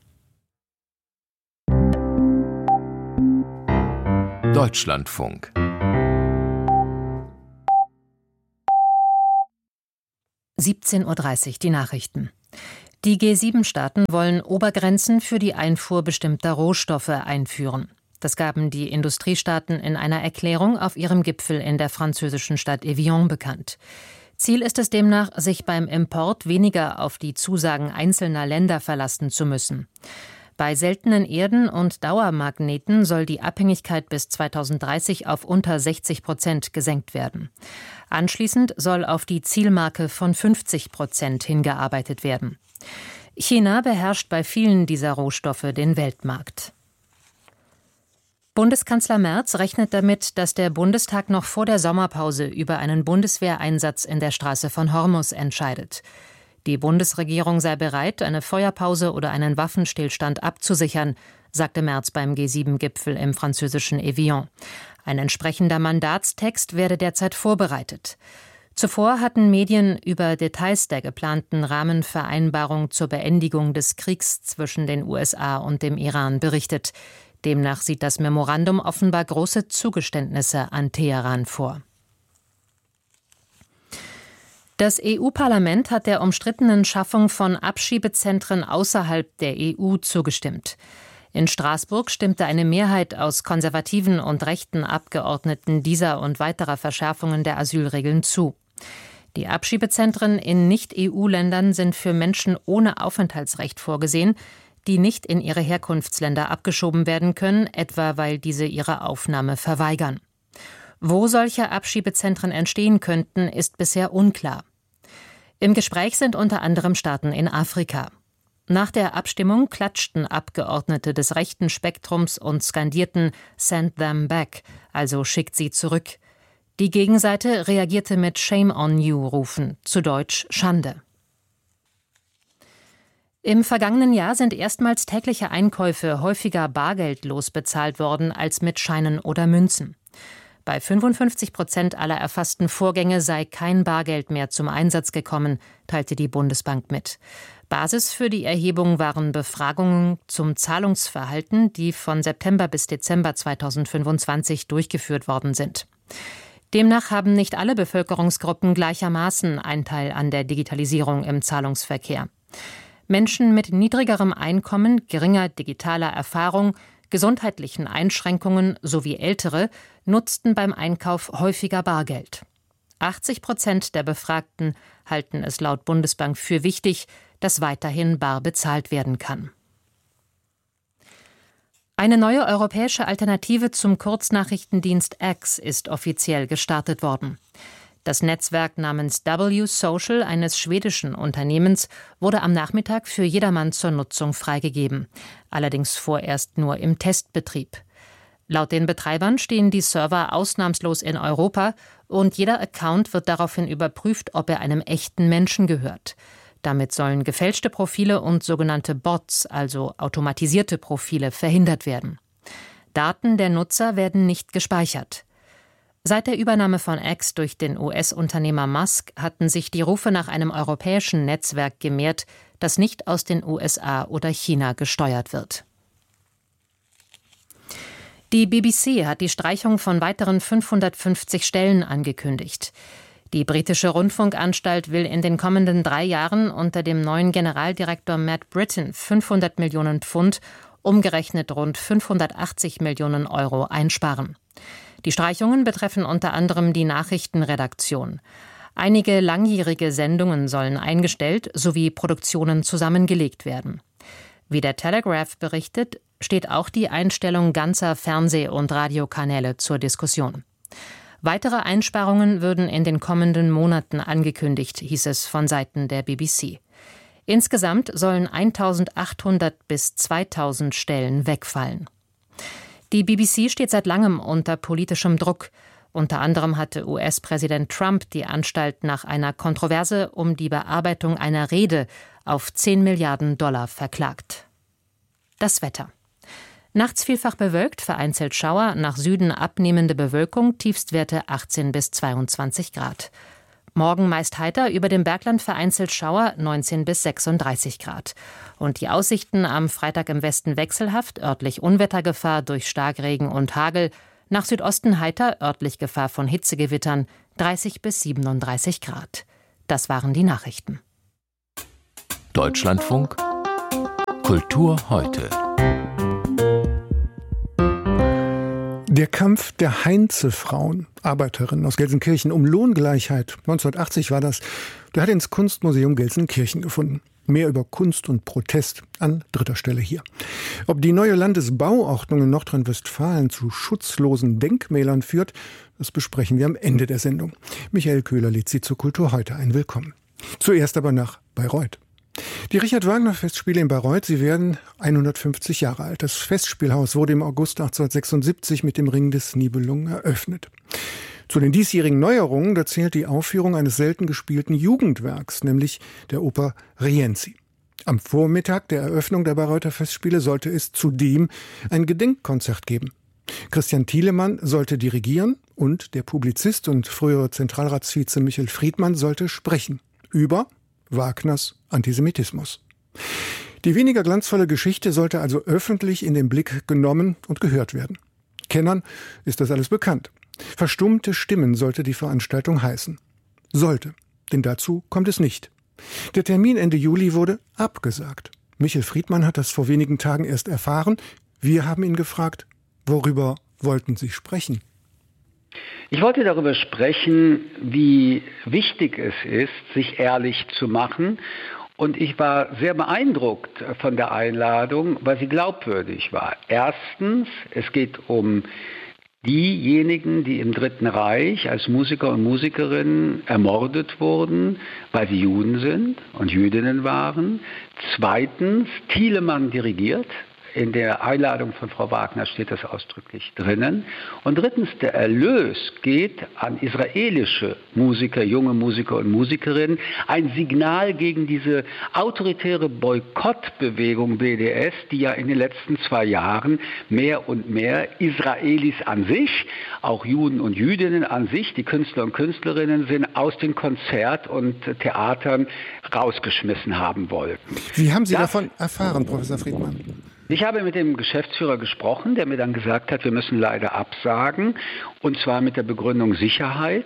Deutschlandfunk. siebzehn Uhr dreißig, die Nachrichten. Die G sieben Staaten wollen Obergrenzen für die Einfuhr bestimmter Rohstoffe einführen. Das gaben die Industriestaaten in einer Erklärung auf ihrem Gipfel in der französischen Stadt Evian bekannt. Ziel ist es demnach, sich beim Import weniger auf die Zusagen einzelner Länder verlassen zu müssen. Bei seltenen Erden und Dauermagneten soll die Abhängigkeit bis zweitausenddreißig auf unter sechzig Prozent gesenkt werden. Anschließend soll auf die Zielmarke von fünfzig Prozent hingearbeitet werden. China beherrscht bei vielen dieser Rohstoffe den Weltmarkt. Bundeskanzler Merz rechnet damit, dass der Bundestag noch vor der Sommerpause über einen Bundeswehreinsatz in der Straße von Hormuz entscheidet. Die Bundesregierung sei bereit, eine Feuerpause oder einen Waffenstillstand abzusichern, sagte Merz beim G sieben Gipfel im französischen Evian. Ein entsprechender Mandatstext werde derzeit vorbereitet. Zuvor hatten Medien über Details der geplanten Rahmenvereinbarung zur Beendigung des Kriegs zwischen den U S A und dem Iran berichtet. Demnach sieht das Memorandum offenbar große Zugeständnisse an Teheran vor. Das E U-Parlament hat der umstrittenen Schaffung von Abschiebezentren außerhalb der E U zugestimmt. In Straßburg stimmte eine Mehrheit aus konservativen und rechten Abgeordneten dieser und weiterer Verschärfungen der Asylregeln zu. Die Abschiebezentren in Nicht-E U-Ländern sind für Menschen ohne Aufenthaltsrecht vorgesehen, die nicht in ihre Herkunftsländer abgeschoben werden können, etwa weil diese ihre Aufnahme verweigern. Wo solche Abschiebezentren entstehen könnten, ist bisher unklar. Im Gespräch sind unter anderem Staaten in Afrika. Nach der Abstimmung klatschten Abgeordnete des rechten Spektrums und skandierten "Send them back", also schickt sie zurück. Die Gegenseite reagierte mit "Shame on you"-Rufen, zu Deutsch Schande. Im vergangenen Jahr sind erstmals tägliche Einkäufe häufiger bargeldlos bezahlt worden als mit Scheinen oder Münzen. Bei fünfundfünfzig Prozent aller erfassten Vorgänge sei kein Bargeld mehr zum Einsatz gekommen, teilte die Bundesbank mit. Basis für die Erhebung waren Befragungen zum Zahlungsverhalten, die von September bis Dezember zweitausendfünfundzwanzig durchgeführt worden sind. Demnach haben nicht alle Bevölkerungsgruppen gleichermaßen Anteil an der Digitalisierung im Zahlungsverkehr. Menschen mit niedrigerem Einkommen, geringer digitaler Erfahrung, gesundheitlichen Einschränkungen sowie Ältere nutzten beim Einkauf häufiger Bargeld. achtzig Prozent der Befragten halten es laut Bundesbank für wichtig, dass weiterhin bar bezahlt werden kann. Eine neue europäische Alternative zum Kurznachrichtendienst X ist offiziell gestartet worden. Das Netzwerk namens W Social eines schwedischen Unternehmens wurde am Nachmittag für jedermann zur Nutzung freigegeben, allerdings vorerst nur im Testbetrieb. Laut den Betreibern stehen die Server ausnahmslos in Europa und jeder Account wird daraufhin überprüft, ob er einem echten Menschen gehört. Damit sollen gefälschte Profile und sogenannte Bots, also automatisierte Profile, verhindert werden. Daten der Nutzer werden nicht gespeichert. Seit der Übernahme von X durch den U S-Unternehmer Musk hatten sich die Rufe nach einem europäischen Netzwerk gemehrt, das nicht aus den U S A oder China gesteuert wird. Die B B C hat die Streichung von weiteren fünfhundertfünfzig Stellen angekündigt. Die britische Rundfunkanstalt will in den kommenden drei Jahren unter dem neuen Generaldirektor Matt Britton fünfhundert Millionen Pfund, umgerechnet rund fünfhundertachtzig Millionen Euro einsparen. Die Streichungen betreffen unter anderem die Nachrichtenredaktion. Einige langjährige Sendungen sollen eingestellt sowie Produktionen zusammengelegt werden. Wie der Telegraph berichtet, steht auch die Einstellung ganzer Fernseh- und Radiokanäle zur Diskussion. Weitere Einsparungen würden in den kommenden Monaten angekündigt, hieß es von Seiten der B B C. Insgesamt sollen eintausendachthundert bis zweitausend Stellen wegfallen. Die B B C steht seit langem unter politischem Druck. Unter anderem hatte U S-Präsident Trump die Anstalt nach einer Kontroverse um die Bearbeitung einer Rede auf zehn Milliarden Dollar verklagt. Das Wetter. Nachts vielfach bewölkt, vereinzelt Schauer, nach Süden abnehmende Bewölkung, Tiefstwerte achtzehn bis zweiundzwanzig Grad. Morgen meist heiter, über dem Bergland vereinzelt Schauer, neunzehn bis sechsunddreißig Grad. Und die Aussichten am Freitag im Westen wechselhaft, örtlich Unwettergefahr durch Starkregen und Hagel, nach Südosten heiter, örtlich Gefahr von Hitzegewittern, dreißig bis siebenunddreißig Grad. Das waren die Nachrichten. Deutschlandfunk Kultur heute. Der Kampf der Heinze-Frauen, Arbeiterinnen aus Gelsenkirchen, um Lohngleichheit, neunzehnhundertachtzig war das, der hat ins Kunstmuseum Gelsenkirchen gefunden. Mehr über Kunst und Protest an dritter Stelle hier. Ob die neue Landesbauordnung in Nordrhein-Westfalen zu schutzlosen Denkmälern führt, das besprechen wir am Ende der Sendung. Michael Köhler lädt Sie zur Kultur heute ein. Willkommen. Zuerst aber nach Bayreuth. Die Richard-Wagner-Festspiele in Bayreuth, sie werden hundertfünfzig Jahre alt. Das Festspielhaus wurde im August achtzehnhundertsechsundsiebzig mit dem Ring des Nibelungen eröffnet. Zu den diesjährigen Neuerungen, da zählt die Aufführung eines selten gespielten Jugendwerks, nämlich der Oper Rienzi. Am Vormittag der Eröffnung der Bayreuther Festspiele sollte es zudem ein Gedenkkonzert geben. Christian Thielemann sollte dirigieren und der Publizist und frühere Zentralratsvize Michael Friedmann sollte sprechen über Wagners Antisemitismus. Die weniger glanzvolle Geschichte sollte also öffentlich in den Blick genommen und gehört werden. Kennern ist das alles bekannt. Verstummte Stimmen sollte die Veranstaltung heißen. Sollte, denn dazu kommt es nicht. Der Termin Ende Juli wurde abgesagt. Michael Friedmann hat das vor wenigen Tagen erst erfahren. Wir haben ihn gefragt, worüber wollten Sie sprechen? Ich wollte darüber sprechen, wie wichtig es ist, sich ehrlich zu machen. Und ich war sehr beeindruckt von der Einladung, weil sie glaubwürdig war. Erstens, es geht um diejenigen, die im Dritten Reich als Musiker und Musikerinnen ermordet wurden, weil sie Juden sind und Jüdinnen waren. Zweitens, Thielemann dirigiert. In der Einladung von Frau Wagner steht das ausdrücklich drinnen. Und drittens, der Erlös geht an israelische Musiker, junge Musiker und Musikerinnen. Ein Signal gegen diese autoritäre Boykottbewegung B D S, die ja in den letzten zwei Jahren mehr und mehr Israelis an sich, auch Juden und Jüdinnen an sich, die Künstler und Künstlerinnen sind, aus den Konzert- und Theatern rausgeschmissen haben wollten. Wie haben Sie das davon erfahren, Professor Friedmann? Ich habe mit dem Geschäftsführer gesprochen, der mir dann gesagt hat, wir müssen leider absagen, und zwar mit der Begründung Sicherheit.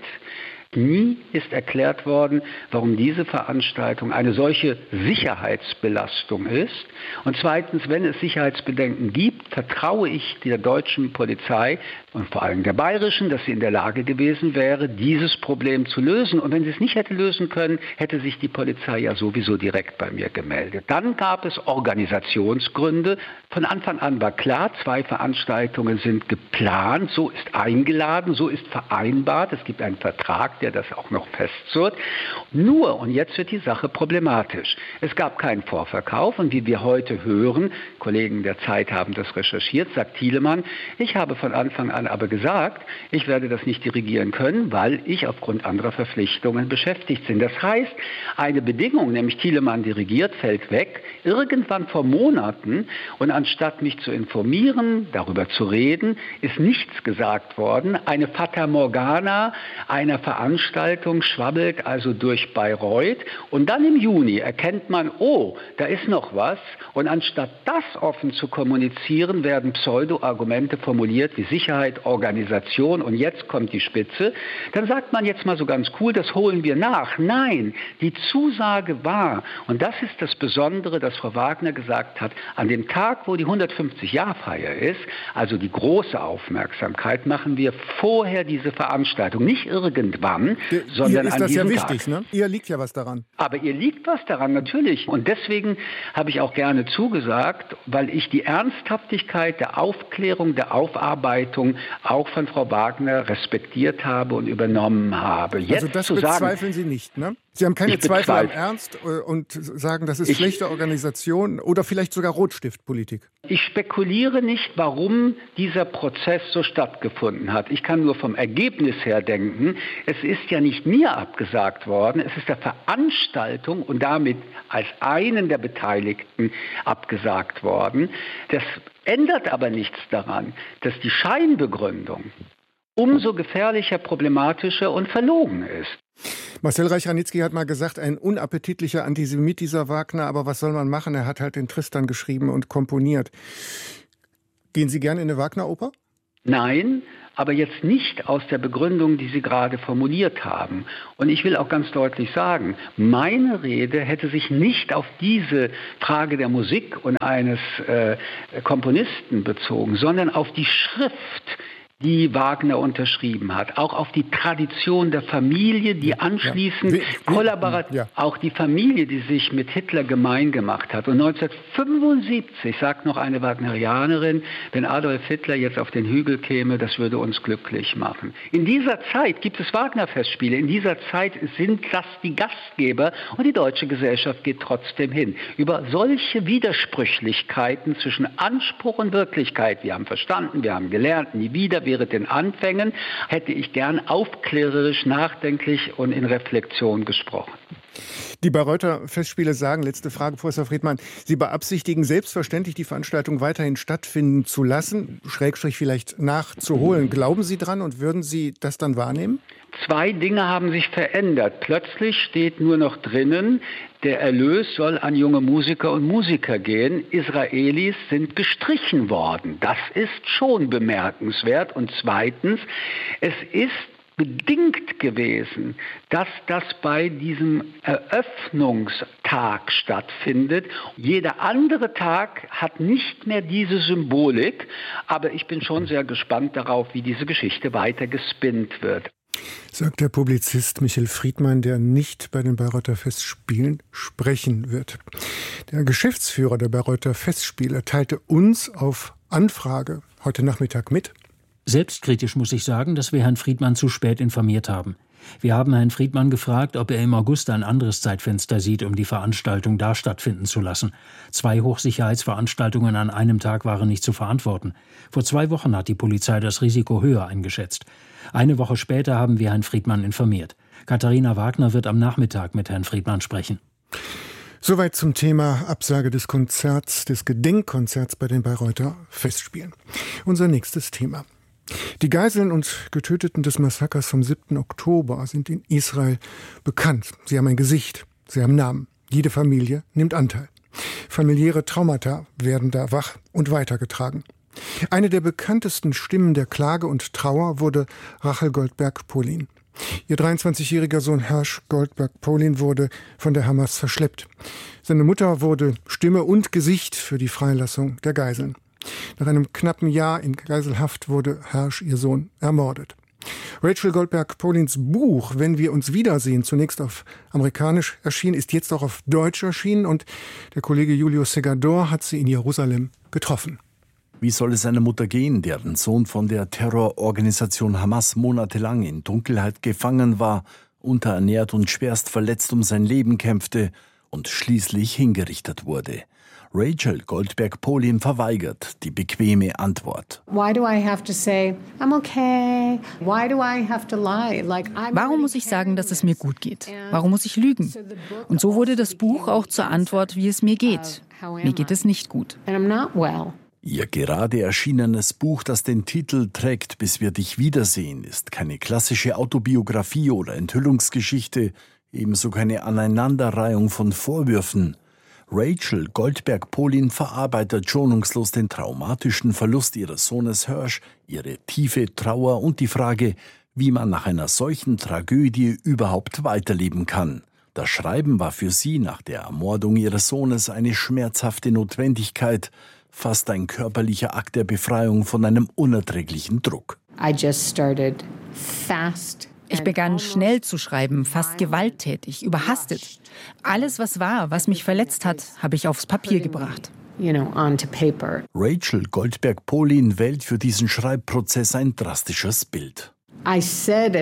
Nie ist erklärt worden, warum diese Veranstaltung eine solche Sicherheitsbelastung ist. Und zweitens, wenn es Sicherheitsbedenken gibt, vertraue ich der deutschen Polizei und vor allem der bayerischen, dass sie in der Lage gewesen wäre, dieses Problem zu lösen. Und wenn sie es nicht hätte lösen können, hätte sich die Polizei ja sowieso direkt bei mir gemeldet. Dann gab es Organisationsgründe. Von Anfang an war klar, zwei Veranstaltungen sind geplant, so ist eingeladen, so ist vereinbart. Es gibt einen Vertrag, der das auch noch festzurrt. Nur, und jetzt wird die Sache problematisch, es gab keinen Vorverkauf und wie wir heute hören, Kollegen der Zeit haben das recherchiert, sagt Thielemann, ich habe von Anfang an aber gesagt, ich werde das nicht dirigieren können, weil ich aufgrund anderer Verpflichtungen beschäftigt bin. Das heißt, eine Bedingung, nämlich Thielemann dirigiert, fällt weg, irgendwann vor Monaten, und anstatt mich zu informieren, darüber zu reden, ist nichts gesagt worden. Eine Fata Morgana einer Veranstaltung schwabbelt also durch Bayreuth und dann im Juni erkennt man, oh, da ist noch was, und anstatt das offen zu kommunizieren, werden Pseudo-Argumente formuliert wie Sicherheit, Organisation, und jetzt kommt die Spitze. Dann sagt man jetzt mal so ganz cool, das holen wir nach. Nein, die Zusage war, und das ist das Besondere, dass Frau Wagner gesagt hat, an dem Tag, wo die hundertfünfzig-Jahr-Feier ist, also die große Aufmerksamkeit, machen wir vorher diese Veranstaltung, nicht irgendwann. kann, Der, sondern ihr ist an das diesem ja wichtig, Tag. ne? Ihr liegt ja was daran. Aber ihr liegt was daran, natürlich. Und deswegen habe ich auch gerne zugesagt, weil ich die Ernsthaftigkeit der Aufklärung, der Aufarbeitung auch von Frau Wagner respektiert habe und übernommen habe. Jetzt also das zu bezweifeln sagen, Sie nicht, ne? Sie haben keine ich Zweifel am bezweifle- Ernst äh, und sagen, das ist Ich- schlechte Organisation oder vielleicht sogar Rotstiftpolitik. Ich spekuliere nicht, warum dieser Prozess so stattgefunden hat. Ich kann nur vom Ergebnis her denken, es ist ja nicht mir abgesagt worden, es ist der Veranstaltung und damit als einen der Beteiligten abgesagt worden. Das ändert aber nichts daran, dass die Scheinbegründung umso gefährlicher, problematischer und verlogen ist. Marcel Reich-Ranitzky hat mal gesagt, ein unappetitlicher Antisemit, dieser Wagner, aber was soll man machen? Er hat halt den Tristan geschrieben und komponiert. Gehen Sie gerne in eine Wagner-Oper? Nein, aber jetzt nicht aus der Begründung, die Sie gerade formuliert haben. Und ich will auch ganz deutlich sagen, meine Rede hätte sich nicht auf diese Frage der Musik und eines äh, Komponisten bezogen, sondern auf die Schrift, die Wagner unterschrieben hat, auch auf die Tradition der Familie, die anschließend Wie- wie- kollaborativ, ja. auch die Familie, die sich mit Hitler gemein gemacht hat. Und neunzehnhundertfünfundsiebzig sagt noch eine Wagnerianerin, wenn Adolf Hitler jetzt auf den Hügel käme, das würde uns glücklich machen. In dieser Zeit gibt es Wagner-Festspiele, in dieser Zeit sind das die Gastgeber und die deutsche Gesellschaft geht trotzdem hin. Über solche Widersprüchlichkeiten zwischen Anspruch und Wirklichkeit, wir haben verstanden, wir haben gelernt, nie wieder, während den Anfängen, hätte ich gern aufklärerisch, nachdenklich und in Reflexion gesprochen. Die Bayreuther Festspiele sagen, letzte Frage, Professor Friedmann, Sie beabsichtigen selbstverständlich, die Veranstaltung weiterhin stattfinden zu lassen, Schrägstrich vielleicht nachzuholen. Glauben Sie dran und würden Sie das dann wahrnehmen? Zwei Dinge haben sich verändert. Plötzlich steht nur noch drinnen, der Erlös soll an junge Musiker und Musiker gehen. Israelis sind gestrichen worden. Das ist schon bemerkenswert. Und zweitens, es ist bedingt gewesen, dass das bei diesem Eröffnungstag stattfindet. Jeder andere Tag hat nicht mehr diese Symbolik, aber ich bin schon sehr gespannt darauf, wie diese Geschichte weiter gespinnt wird. Sagt der Publizist Michael Friedmann, der nicht bei den Bayreuther Festspielen sprechen wird. Der Geschäftsführer der Bayreuther Festspiele teilte uns auf Anfrage heute Nachmittag mit: Selbstkritisch muss ich sagen, dass wir Herrn Friedmann zu spät informiert haben. Wir haben Herrn Friedmann gefragt, ob er im August ein anderes Zeitfenster sieht, um die Veranstaltung da stattfinden zu lassen. Zwei Hochsicherheitsveranstaltungen an einem Tag waren nicht zu verantworten. Vor zwei Wochen hat die Polizei das Risiko höher eingeschätzt. Eine Woche später haben wir Herrn Friedmann informiert. Katharina Wagner wird am Nachmittag mit Herrn Friedmann sprechen. Soweit zum Thema Absage des Konzerts, des Gedenkkonzerts bei den Bayreuther Festspielen. Unser nächstes Thema. Die Geiseln und Getöteten des Massakers vom siebten Oktober sind in Israel bekannt. Sie haben ein Gesicht, sie haben Namen. Jede Familie nimmt Anteil. Familiäre Traumata werden da wach und weitergetragen. Eine der bekanntesten Stimmen der Klage und Trauer wurde Rachel Goldberg-Polin. Ihr dreiundzwanzigjähriger Sohn Hersh Goldberg-Polin wurde von der Hamas verschleppt. Seine Mutter wurde Stimme und Gesicht für die Freilassung der Geiseln. Nach einem knappen Jahr in Geiselhaft wurde Hersh, ihr Sohn, ermordet. Rachel Goldberg-Polins Buch »Wenn wir uns wiedersehen«, zunächst auf amerikanisch erschienen, ist jetzt auch auf Deutsch erschienen und der Kollege Julius Segador hat sie in Jerusalem getroffen. Wie soll es einer Mutter gehen, deren Sohn von der Terrororganisation Hamas monatelang in Dunkelheit gefangen war, unterernährt und schwerst verletzt um sein Leben kämpfte und schließlich hingerichtet wurde? Rachel Goldberg-Polin verweigert die bequeme Antwort. Warum muss ich sagen, dass es mir gut geht? Warum muss ich lügen? Und so wurde das Buch auch zur Antwort, wie es mir geht. Mir geht es nicht gut. Ihr gerade erschienenes Buch, das den Titel trägt »Bis wir dich wiedersehen«, ist keine klassische Autobiografie oder Enthüllungsgeschichte, ebenso keine Aneinanderreihung von Vorwürfen. Rachel Goldberg-Polin verarbeitet schonungslos den traumatischen Verlust ihres Sohnes Hersh, ihre tiefe Trauer und die Frage, wie man nach einer solchen Tragödie überhaupt weiterleben kann. Das Schreiben war für sie nach der Ermordung ihres Sohnes eine schmerzhafte Notwendigkeit, fast ein körperlicher Akt der Befreiung von einem unerträglichen Druck. I just started fast Ich begann schnell zu schreiben, fast gewalttätig, überhastet. Alles, was war, was mich verletzt hat, habe ich aufs Papier gebracht. Rachel Goldberg-Polin wählt für diesen Schreibprozess ein drastisches Bild. Ich sagte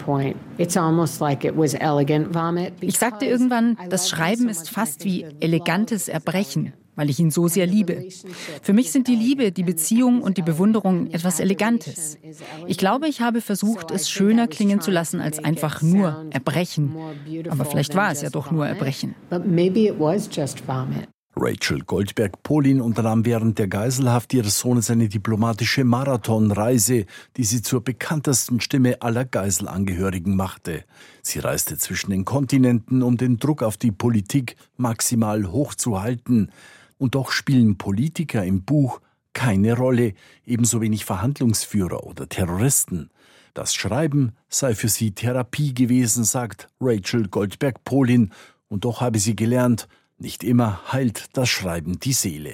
irgendwann, das Schreiben ist fast wie elegantes Erbrechen, weil ich ihn so sehr liebe. Für mich sind die Liebe, die Beziehung und die Bewunderung etwas Elegantes. Ich glaube, ich habe versucht, es schöner klingen zu lassen als einfach nur Erbrechen. Aber vielleicht war es ja doch nur Erbrechen. Rachel Goldberg-Polin unternahm während der Geiselhaft ihres Sohnes eine diplomatische Marathonreise, die sie zur bekanntesten Stimme aller Geiselangehörigen machte. Sie reiste zwischen den Kontinenten, um den Druck auf die Politik maximal hochzuhalten. Und doch spielen Politiker im Buch keine Rolle, ebenso wenig Verhandlungsführer oder Terroristen. Das Schreiben sei für sie Therapie gewesen, sagt Rachel Goldberg-Polin. Und doch habe sie gelernt, nicht immer heilt das Schreiben die Seele.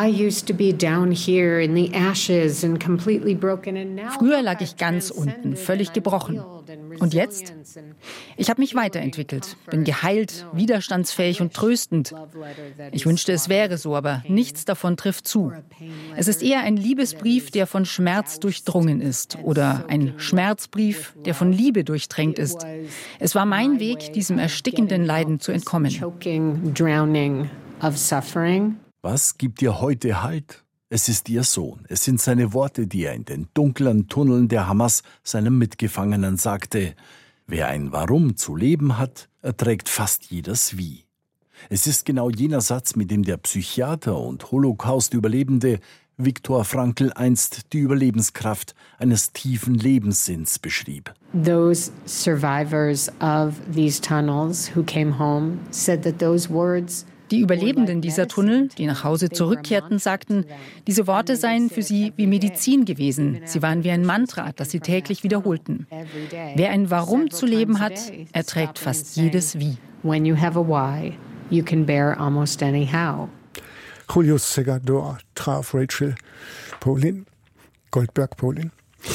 Früher lag ich ganz unten, völlig gebrochen. Und jetzt? Ich habe mich weiterentwickelt, bin geheilt, widerstandsfähig und tröstend. Ich wünschte, es wäre so, aber nichts davon trifft zu. Es ist eher ein Liebesbrief, der von Schmerz durchdrungen ist, oder ein Schmerzbrief, der von Liebe durchtränkt ist. Es war mein Weg, diesem erstickenden Leiden zu entkommen. Was gibt ihr heute Halt? Es ist ihr Sohn. Es sind seine Worte, die er in den dunklen Tunneln der Hamas seinem Mitgefangenen sagte. Wer ein Warum zu leben hat, erträgt fast jedes Wie. Es ist genau jener Satz, mit dem der Psychiater und Holocaust-Überlebende Viktor Frankl einst die Überlebenskraft eines tiefen Lebenssinns beschrieb. Those survivors of these tunnels who came home said that those words Die Überlebenden dieser Tunnel, die nach Hause zurückkehrten, sagten, diese Worte seien für sie wie Medizin gewesen. Sie waren wie ein Mantra, das sie täglich wiederholten. Wer ein Warum zu leben hat, erträgt fast jedes Wie. When you have a why, you can bear almost any how. Julius Segador traf Rachel Polin, Goldberg-Polin.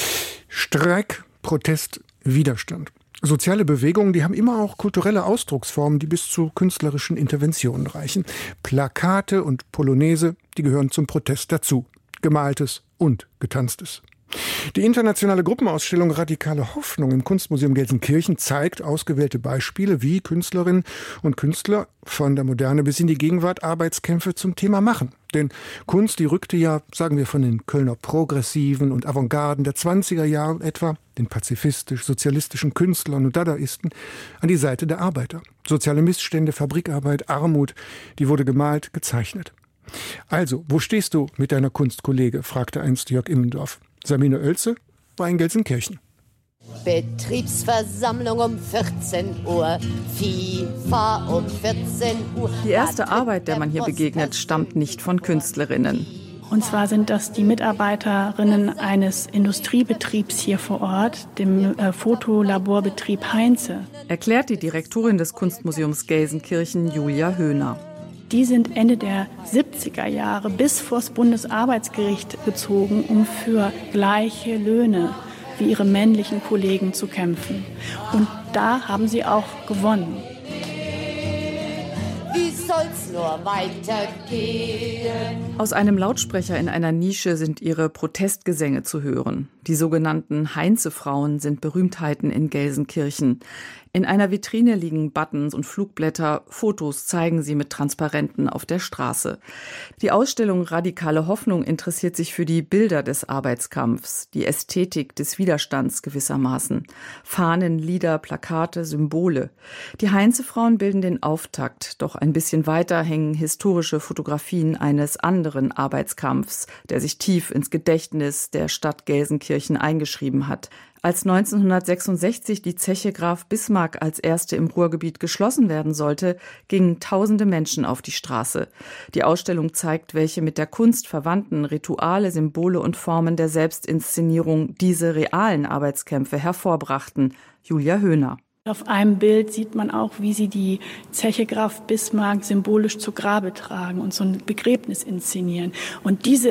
Streik, Protest, Widerstand. Soziale Bewegungen, die haben immer auch kulturelle Ausdrucksformen, die bis zu künstlerischen Interventionen reichen. Plakate und Polonaise, die gehören zum Protest dazu. Gemaltes und getanztes. Die internationale Gruppenausstellung Radikale Hoffnung im Kunstmuseum Gelsenkirchen zeigt ausgewählte Beispiele, wie Künstlerinnen und Künstler von der Moderne bis in die Gegenwart Arbeitskämpfe zum Thema machen. Denn Kunst, die rückte ja, sagen wir von den Kölner Progressiven und Avantgarden der zwanziger Jahre etwa, den pazifistisch-sozialistischen Künstlern und Dadaisten, an die Seite der Arbeiter. Soziale Missstände, Fabrikarbeit, Armut, die wurde gemalt, gezeichnet. Also, wo stehst du mit deiner Kunst, Kollege? Fragte einst Jörg Immendorf. Sabine Oelze war in Gelsenkirchen. Betriebsversammlung um vierzehn Uhr, FIFA um vierzehn Uhr. Die erste Arbeit, der man hier begegnet, stammt nicht von Künstlerinnen. Und zwar sind das die Mitarbeiterinnen eines Industriebetriebs hier vor Ort, dem äh, Fotolaborbetrieb Heinze. Erklärt die Direktorin des Kunstmuseums Gelsenkirchen, Julia Höhner. Die sind Ende der siebziger Jahre bis vors Bundesarbeitsgericht gezogen, um für gleiche Löhne wie ihre männlichen Kollegen zu kämpfen. Und da haben sie auch gewonnen. Wie soll's nur weitergehen? Aus einem Lautsprecher in einer Nische sind ihre Protestgesänge zu hören. Die sogenannten Heinze-Frauen sind Berühmtheiten in Gelsenkirchen. In einer Vitrine liegen Buttons und Flugblätter, Fotos zeigen sie mit Transparenten auf der Straße. Die Ausstellung Radikale Hoffnung interessiert sich für die Bilder des Arbeitskampfs, die Ästhetik des Widerstands gewissermaßen. Fahnen, Lieder, Plakate, Symbole. Die Heinze-Frauen bilden den Auftakt, doch ein bisschen weiter hängen historische Fotografien eines anderen Arbeitskampfs, der sich tief ins Gedächtnis der Stadt Gelsenkirchen eingeschrieben hat. Als neunzehnhundertsechsundsechzig die Zeche Graf Bismarck als erste im Ruhrgebiet geschlossen werden sollte, gingen tausende Menschen auf die Straße. Die Ausstellung zeigt, welche mit der Kunst verwandten Rituale, Symbole und Formen der Selbstinszenierung diese realen Arbeitskämpfe hervorbrachten. Julia Höhner. Auf einem Bild sieht man auch, wie sie die Zeche Graf Bismarck symbolisch zu Grabe tragen und so ein Begräbnis inszenieren. Und diese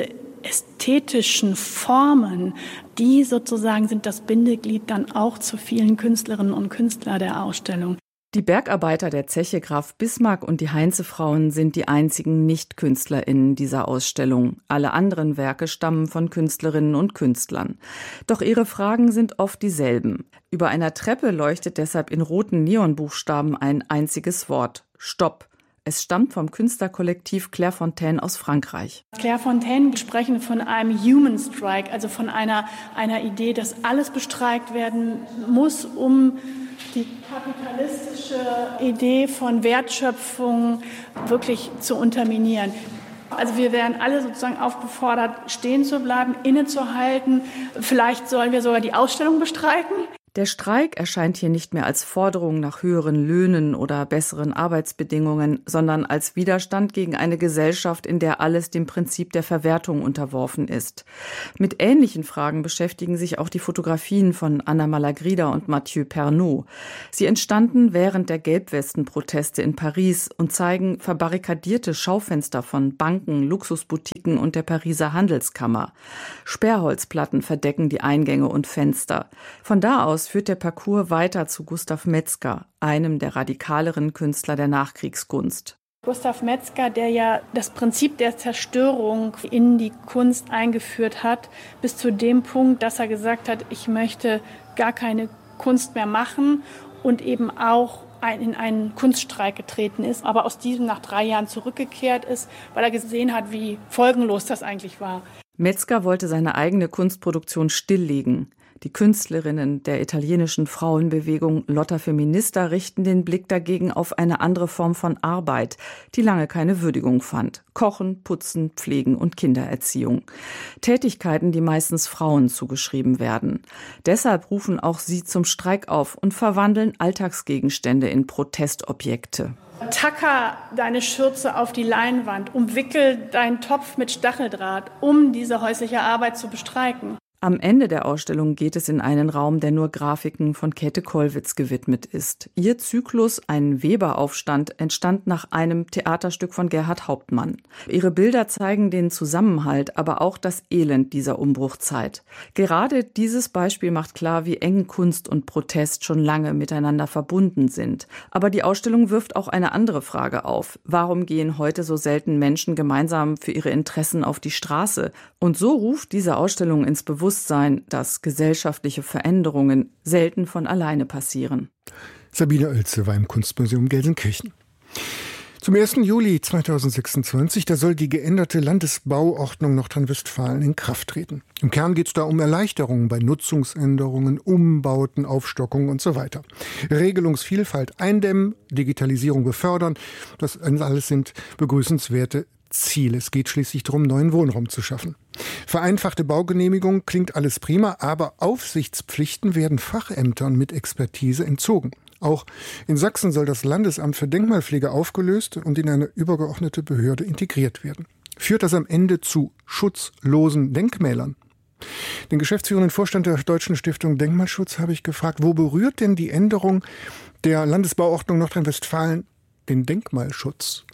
ästhetischen Formen, die sozusagen sind das Bindeglied dann auch zu vielen Künstlerinnen und Künstlern der Ausstellung. Die Bergarbeiter der Zeche Graf Bismarck und die Heinze-Frauen sind die einzigen Nicht-KünstlerInnen dieser Ausstellung. Alle anderen Werke stammen von Künstlerinnen und Künstlern. Doch ihre Fragen sind oft dieselben. Über einer Treppe leuchtet deshalb in roten Neonbuchstaben ein einziges Wort: Stopp. Es stammt vom Künstlerkollektiv Clairefontaine aus Frankreich. Clairefontaine sprechen von einem Human Strike, also von einer, einer Idee, dass alles bestreikt werden muss, um die kapitalistische Idee von Wertschöpfung wirklich zu unterminieren. Also wir werden alle sozusagen aufgefordert, stehen zu bleiben, innezuhalten. Vielleicht sollen wir sogar die Ausstellung bestreiken. Der Streik erscheint hier nicht mehr als Forderung nach höheren Löhnen oder besseren Arbeitsbedingungen, sondern als Widerstand gegen eine Gesellschaft, in der alles dem Prinzip der Verwertung unterworfen ist. Mit ähnlichen Fragen beschäftigen sich auch die Fotografien von Anna Malagrida und Mathieu Pernot. Sie entstanden während der Gelbwesten-Proteste in Paris und zeigen verbarrikadierte Schaufenster von Banken, Luxusboutiquen und der Pariser Handelskammer. Sperrholzplatten verdecken die Eingänge und Fenster. Von da aus führt der Parcours weiter zu Gustav Metzger, einem der radikaleren Künstler der Nachkriegskunst. Gustav Metzger, der ja das Prinzip der Zerstörung in die Kunst eingeführt hat, bis zu dem Punkt, dass er gesagt hat, ich möchte gar keine Kunst mehr machen und eben auch in einen Kunststreik getreten ist, aber aus diesem nach drei Jahren zurückgekehrt ist, weil er gesehen hat, wie folgenlos das eigentlich war. Metzger wollte seine eigene Kunstproduktion stilllegen. Die Künstlerinnen der italienischen Frauenbewegung Lotta Feminista richten den Blick dagegen auf eine andere Form von Arbeit, die lange keine Würdigung fand. Kochen, Putzen, Pflegen und Kindererziehung. Tätigkeiten, die meistens Frauen zugeschrieben werden. Deshalb rufen auch sie zum Streik auf und verwandeln Alltagsgegenstände in Protestobjekte. Tacker deine Schürze auf die Leinwand, umwickel deinen Topf mit Stacheldraht, um diese häusliche Arbeit zu bestreiken. Am Ende der Ausstellung geht es in einen Raum, der nur Grafiken von Käthe Kollwitz gewidmet ist. Ihr Zyklus, ein Weberaufstand, entstand nach einem Theaterstück von Gerhard Hauptmann. Ihre Bilder zeigen den Zusammenhalt, aber auch das Elend dieser Umbruchzeit. Gerade dieses Beispiel macht klar, wie eng Kunst und Protest schon lange miteinander verbunden sind. Aber die Ausstellung wirft auch eine andere Frage auf. Warum gehen heute so selten Menschen gemeinsam für ihre Interessen auf die Straße? Und so ruft diese Ausstellung ins Bewusstsein, dass gesellschaftliche Veränderungen selten von alleine passieren. Sabine Oelze war im Kunstmuseum Gelsenkirchen. Zum ersten Juli zweitausendsechsundzwanzig, da soll die geänderte Landesbauordnung Nordrhein-Westfalen in Kraft treten. Im Kern geht es da um Erleichterungen bei Nutzungsänderungen, Umbauten, Aufstockungen und so weiter. Regelungsvielfalt eindämmen, Digitalisierung befördern, das alles sind begrüßenswerte Ziel. Es geht schließlich darum, neuen Wohnraum zu schaffen. Vereinfachte Baugenehmigung klingt alles prima, aber Aufsichtspflichten werden Fachämtern mit Expertise entzogen. Auch in Sachsen soll das Landesamt für Denkmalpflege aufgelöst und in eine übergeordnete Behörde integriert werden. Führt das am Ende zu schutzlosen Denkmälern? Den geschäftsführenden Vorstand der Deutschen Stiftung Denkmalschutz habe ich gefragt, wo berührt denn die Änderung der Landesbauordnung Nordrhein-Westfalen den Denkmalschutz?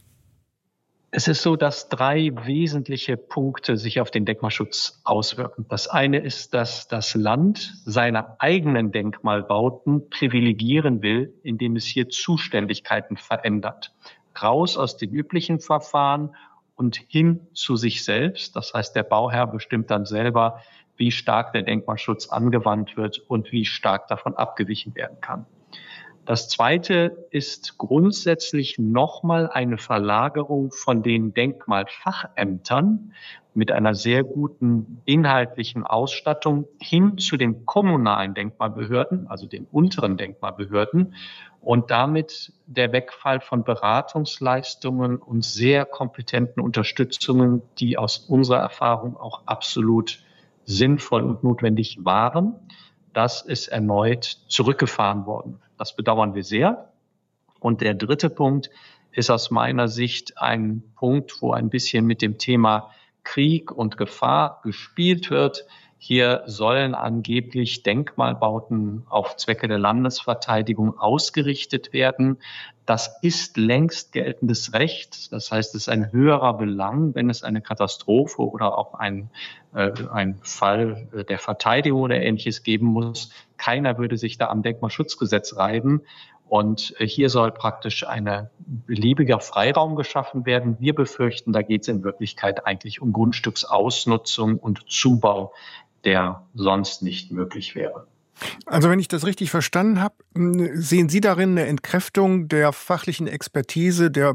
Es ist so, dass drei wesentliche Punkte sich auf den Denkmalschutz auswirken. Das eine ist, dass das Land seine eigenen Denkmalbauten privilegieren will, indem es hier Zuständigkeiten verändert. Raus aus den üblichen Verfahren und hin zu sich selbst. Das heißt, der Bauherr bestimmt dann selber, wie stark der Denkmalschutz angewandt wird und wie stark davon abgewichen werden kann. Das Zweite ist grundsätzlich nochmal eine Verlagerung von den Denkmalfachämtern mit einer sehr guten inhaltlichen Ausstattung hin zu den kommunalen Denkmalbehörden, also den unteren Denkmalbehörden, und damit der Wegfall von Beratungsleistungen und sehr kompetenten Unterstützungen, die aus unserer Erfahrung auch absolut sinnvoll und notwendig waren. Das ist erneut zurückgefahren worden. Das bedauern wir sehr. Und der dritte Punkt ist aus meiner Sicht ein Punkt, wo ein bisschen mit dem Thema Krieg und Gefahr gespielt wird. Hier sollen angeblich Denkmalbauten auf Zwecke der Landesverteidigung ausgerichtet werden. Das ist längst geltendes Recht. Das heißt, es ist ein höherer Belang, wenn es eine Katastrophe oder auch ein, äh, ein Fall der Verteidigung oder Ähnliches geben muss. Keiner würde sich da am Denkmalschutzgesetz reiben. Und hier soll praktisch ein beliebiger Freiraum geschaffen werden. Wir befürchten, da geht es in Wirklichkeit eigentlich um Grundstücksausnutzung und Zubau, der sonst nicht möglich wäre. Also wenn ich das richtig verstanden habe, sehen Sie darin eine Entkräftung der fachlichen Expertise der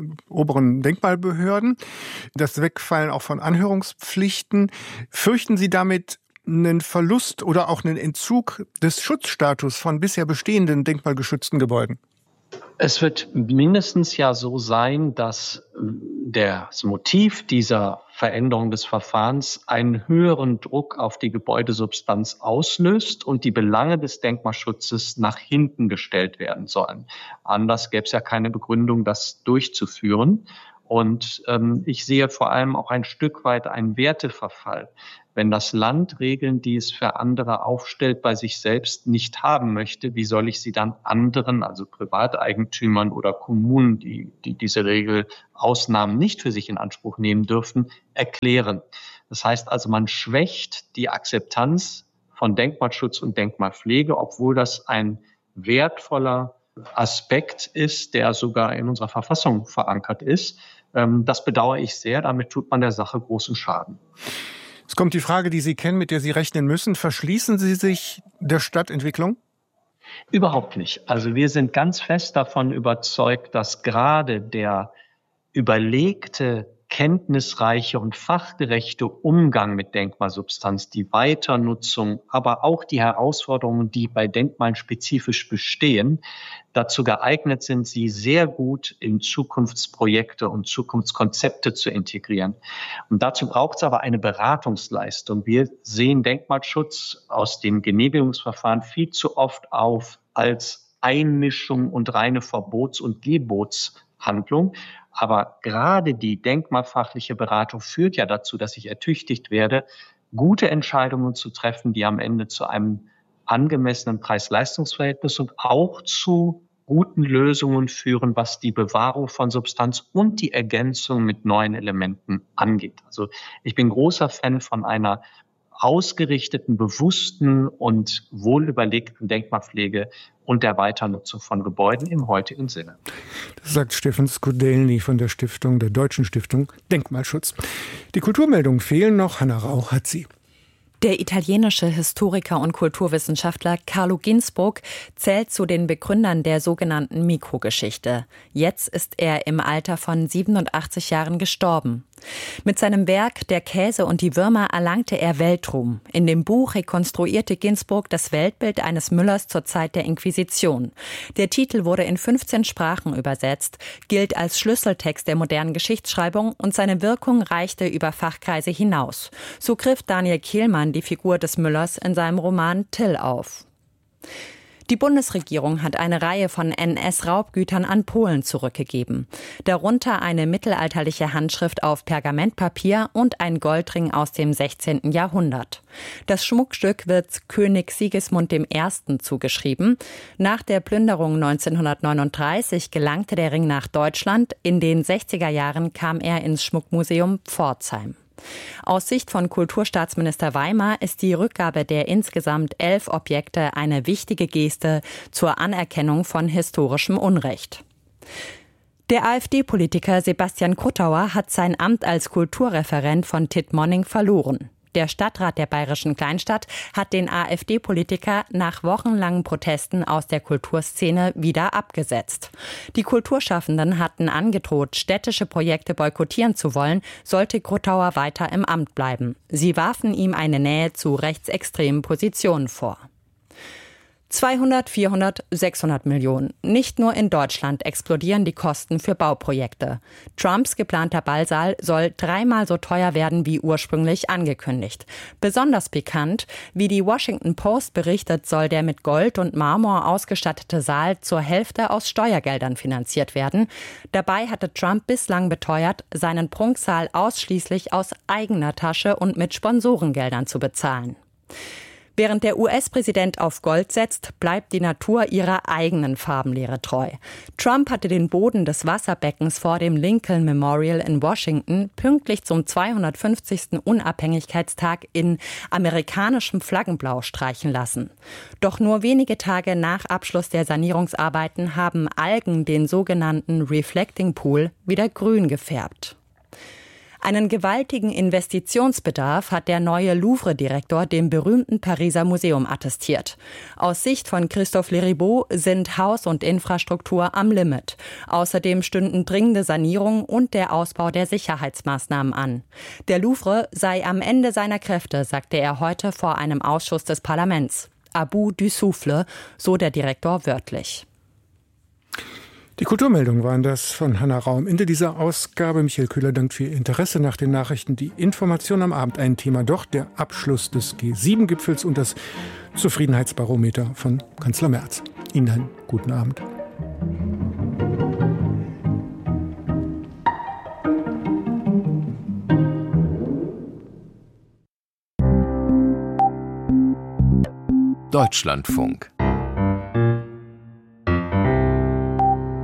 oberen Denkmalbehörden, das Wegfallen auch von Anhörungspflichten. Fürchten Sie damit einen Verlust oder auch einen Entzug des Schutzstatus von bisher bestehenden denkmalgeschützten Gebäuden? Es wird mindestens ja so sein, dass das Motiv dieser Veränderung des Verfahrens einen höheren Druck auf die Gebäudesubstanz auslöst und die Belange des Denkmalschutzes nach hinten gestellt werden sollen. Anders gäbe es ja keine Begründung, das durchzuführen. Und ähm, ich sehe vor allem auch ein Stück weit einen Werteverfall. Wenn das Land Regeln, die es für andere aufstellt, bei sich selbst nicht haben möchte, wie soll ich sie dann anderen, also Privateigentümern oder Kommunen, die, die diese Regelausnahmen nicht für sich in Anspruch nehmen dürfen, erklären? Das heißt also, man schwächt die Akzeptanz von Denkmalschutz und Denkmalpflege, obwohl das ein wertvoller Aspekt ist, der sogar in unserer Verfassung verankert ist. Das bedauere ich sehr. Damit tut man der Sache großen Schaden. Es kommt die Frage, die Sie kennen, mit der Sie rechnen müssen. Verschließen Sie sich der Stadtentwicklung? Überhaupt nicht. Also wir sind ganz fest davon überzeugt, dass gerade der überlegte, kenntnisreiche und fachgerechte Umgang mit Denkmalsubstanz, die Weiternutzung, aber auch die Herausforderungen, die bei Denkmalen spezifisch bestehen, dazu geeignet sind, sie sehr gut in Zukunftsprojekte und Zukunftskonzepte zu integrieren. Und dazu braucht es aber eine Beratungsleistung. Wir sehen Denkmalschutz aus dem Genehmigungsverfahren viel zu oft auf als Einmischung und reine Verbots- und Gebotshandlung. Aber gerade die denkmalfachliche Beratung führt ja dazu, dass ich ertüchtigt werde, gute Entscheidungen zu treffen, die am Ende zu einem angemessenen Preis-Leistungs-Verhältnis und auch zu guten Lösungen führen, was die Bewahrung von Substanz und die Ergänzung mit neuen Elementen angeht. Also ich bin großer Fan von einer ausgerichteten, bewussten und wohlüberlegten Denkmalpflege und der Weiternutzung von Gebäuden im heutigen Sinne. Das sagt Stefan Skudelny von der Stiftung, der Deutschen Stiftung Denkmalschutz. Die Kulturmeldungen fehlen noch. Hanna Rauch hat sie. Der italienische Historiker und Kulturwissenschaftler Carlo Ginzburg zählt zu den Begründern der sogenannten Mikrogeschichte. Jetzt ist er im Alter von siebenundachtzig Jahren gestorben. Mit seinem Werk »Der Käse und die Würmer« erlangte er Weltruhm. In dem Buch rekonstruierte Ginzburg das Weltbild eines Müllers zur Zeit der Inquisition. Der Titel wurde in fünfzehn Sprachen übersetzt, gilt als Schlüsseltext der modernen Geschichtsschreibung und seine Wirkung reichte über Fachkreise hinaus. So griff Daniel Kehlmann die Figur des Müllers in seinem Roman Till auf. Die Bundesregierung hat eine Reihe von N S-Raubgütern an Polen zurückgegeben. Darunter eine mittelalterliche Handschrift auf Pergamentpapier und ein Goldring aus dem sechzehnten Jahrhundert. Das Schmuckstück wird König Sigismund der Erste zugeschrieben. Nach der Plünderung neunzehnhundertneununddreißig gelangte der Ring nach Deutschland. In den sechziger Jahren kam er ins Schmuckmuseum Pforzheim. Aus Sicht von Kulturstaatsminister Weimar ist die Rückgabe der insgesamt elf Objekte eine wichtige Geste zur Anerkennung von historischem Unrecht. Der AfD-Politiker Sebastian Kuttauer hat sein Amt als Kulturreferent von Tittmoning verloren. Der Stadtrat der bayerischen Kleinstadt hat den AfD-Politiker nach wochenlangen Protesten aus der Kulturszene wieder abgesetzt. Die Kulturschaffenden hatten angedroht, städtische Projekte boykottieren zu wollen, sollte Kuttauer weiter im Amt bleiben. Sie warfen ihm eine Nähe zu rechtsextremen Positionen vor. zweihundert, vierhundert, sechshundert Millionen. Nicht nur in Deutschland explodieren die Kosten für Bauprojekte. Trumps geplanter Ballsaal soll dreimal so teuer werden wie ursprünglich angekündigt. Besonders pikant, wie die Washington Post berichtet, soll der mit Gold und Marmor ausgestattete Saal zur Hälfte aus Steuergeldern finanziert werden. Dabei hatte Trump bislang beteuert, seinen Prunksaal ausschließlich aus eigener Tasche und mit Sponsorengeldern zu bezahlen. Während der U S-Präsident auf Gold setzt, bleibt die Natur ihrer eigenen Farbenlehre treu. Trump hatte den Boden des Wasserbeckens vor dem Lincoln Memorial in Washington pünktlich zum zweihundertfünfzigsten Unabhängigkeitstag in amerikanischem Flaggenblau streichen lassen. Doch nur wenige Tage nach Abschluss der Sanierungsarbeiten haben Algen den sogenannten Reflecting Pool wieder grün gefärbt. Einen gewaltigen Investitionsbedarf hat der neue Louvre-Direktor dem berühmten Pariser Museum attestiert. Aus Sicht von Christophe Leribaud sind Haus und Infrastruktur am Limit. Außerdem stünden dringende Sanierung und der Ausbau der Sicherheitsmaßnahmen an. Der Louvre sei am Ende seiner Kräfte, sagte er heute vor einem Ausschuss des Parlaments. À bout du souffle, so der Direktor wörtlich. Die Kulturmeldungen waren das von Hanna Raum. Ende dieser Ausgabe. Michael Köhler dankt für Ihr Interesse. Nach den Nachrichten die Information am Abend. Ein Thema doch, der Abschluss des G sieben Gipfels und das Zufriedenheitsbarometer von Kanzler Merz. Ihnen einen guten Abend. Deutschlandfunk.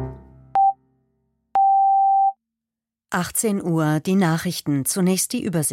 achtzehn Uhr, die Nachrichten. Zunächst die Übersicht.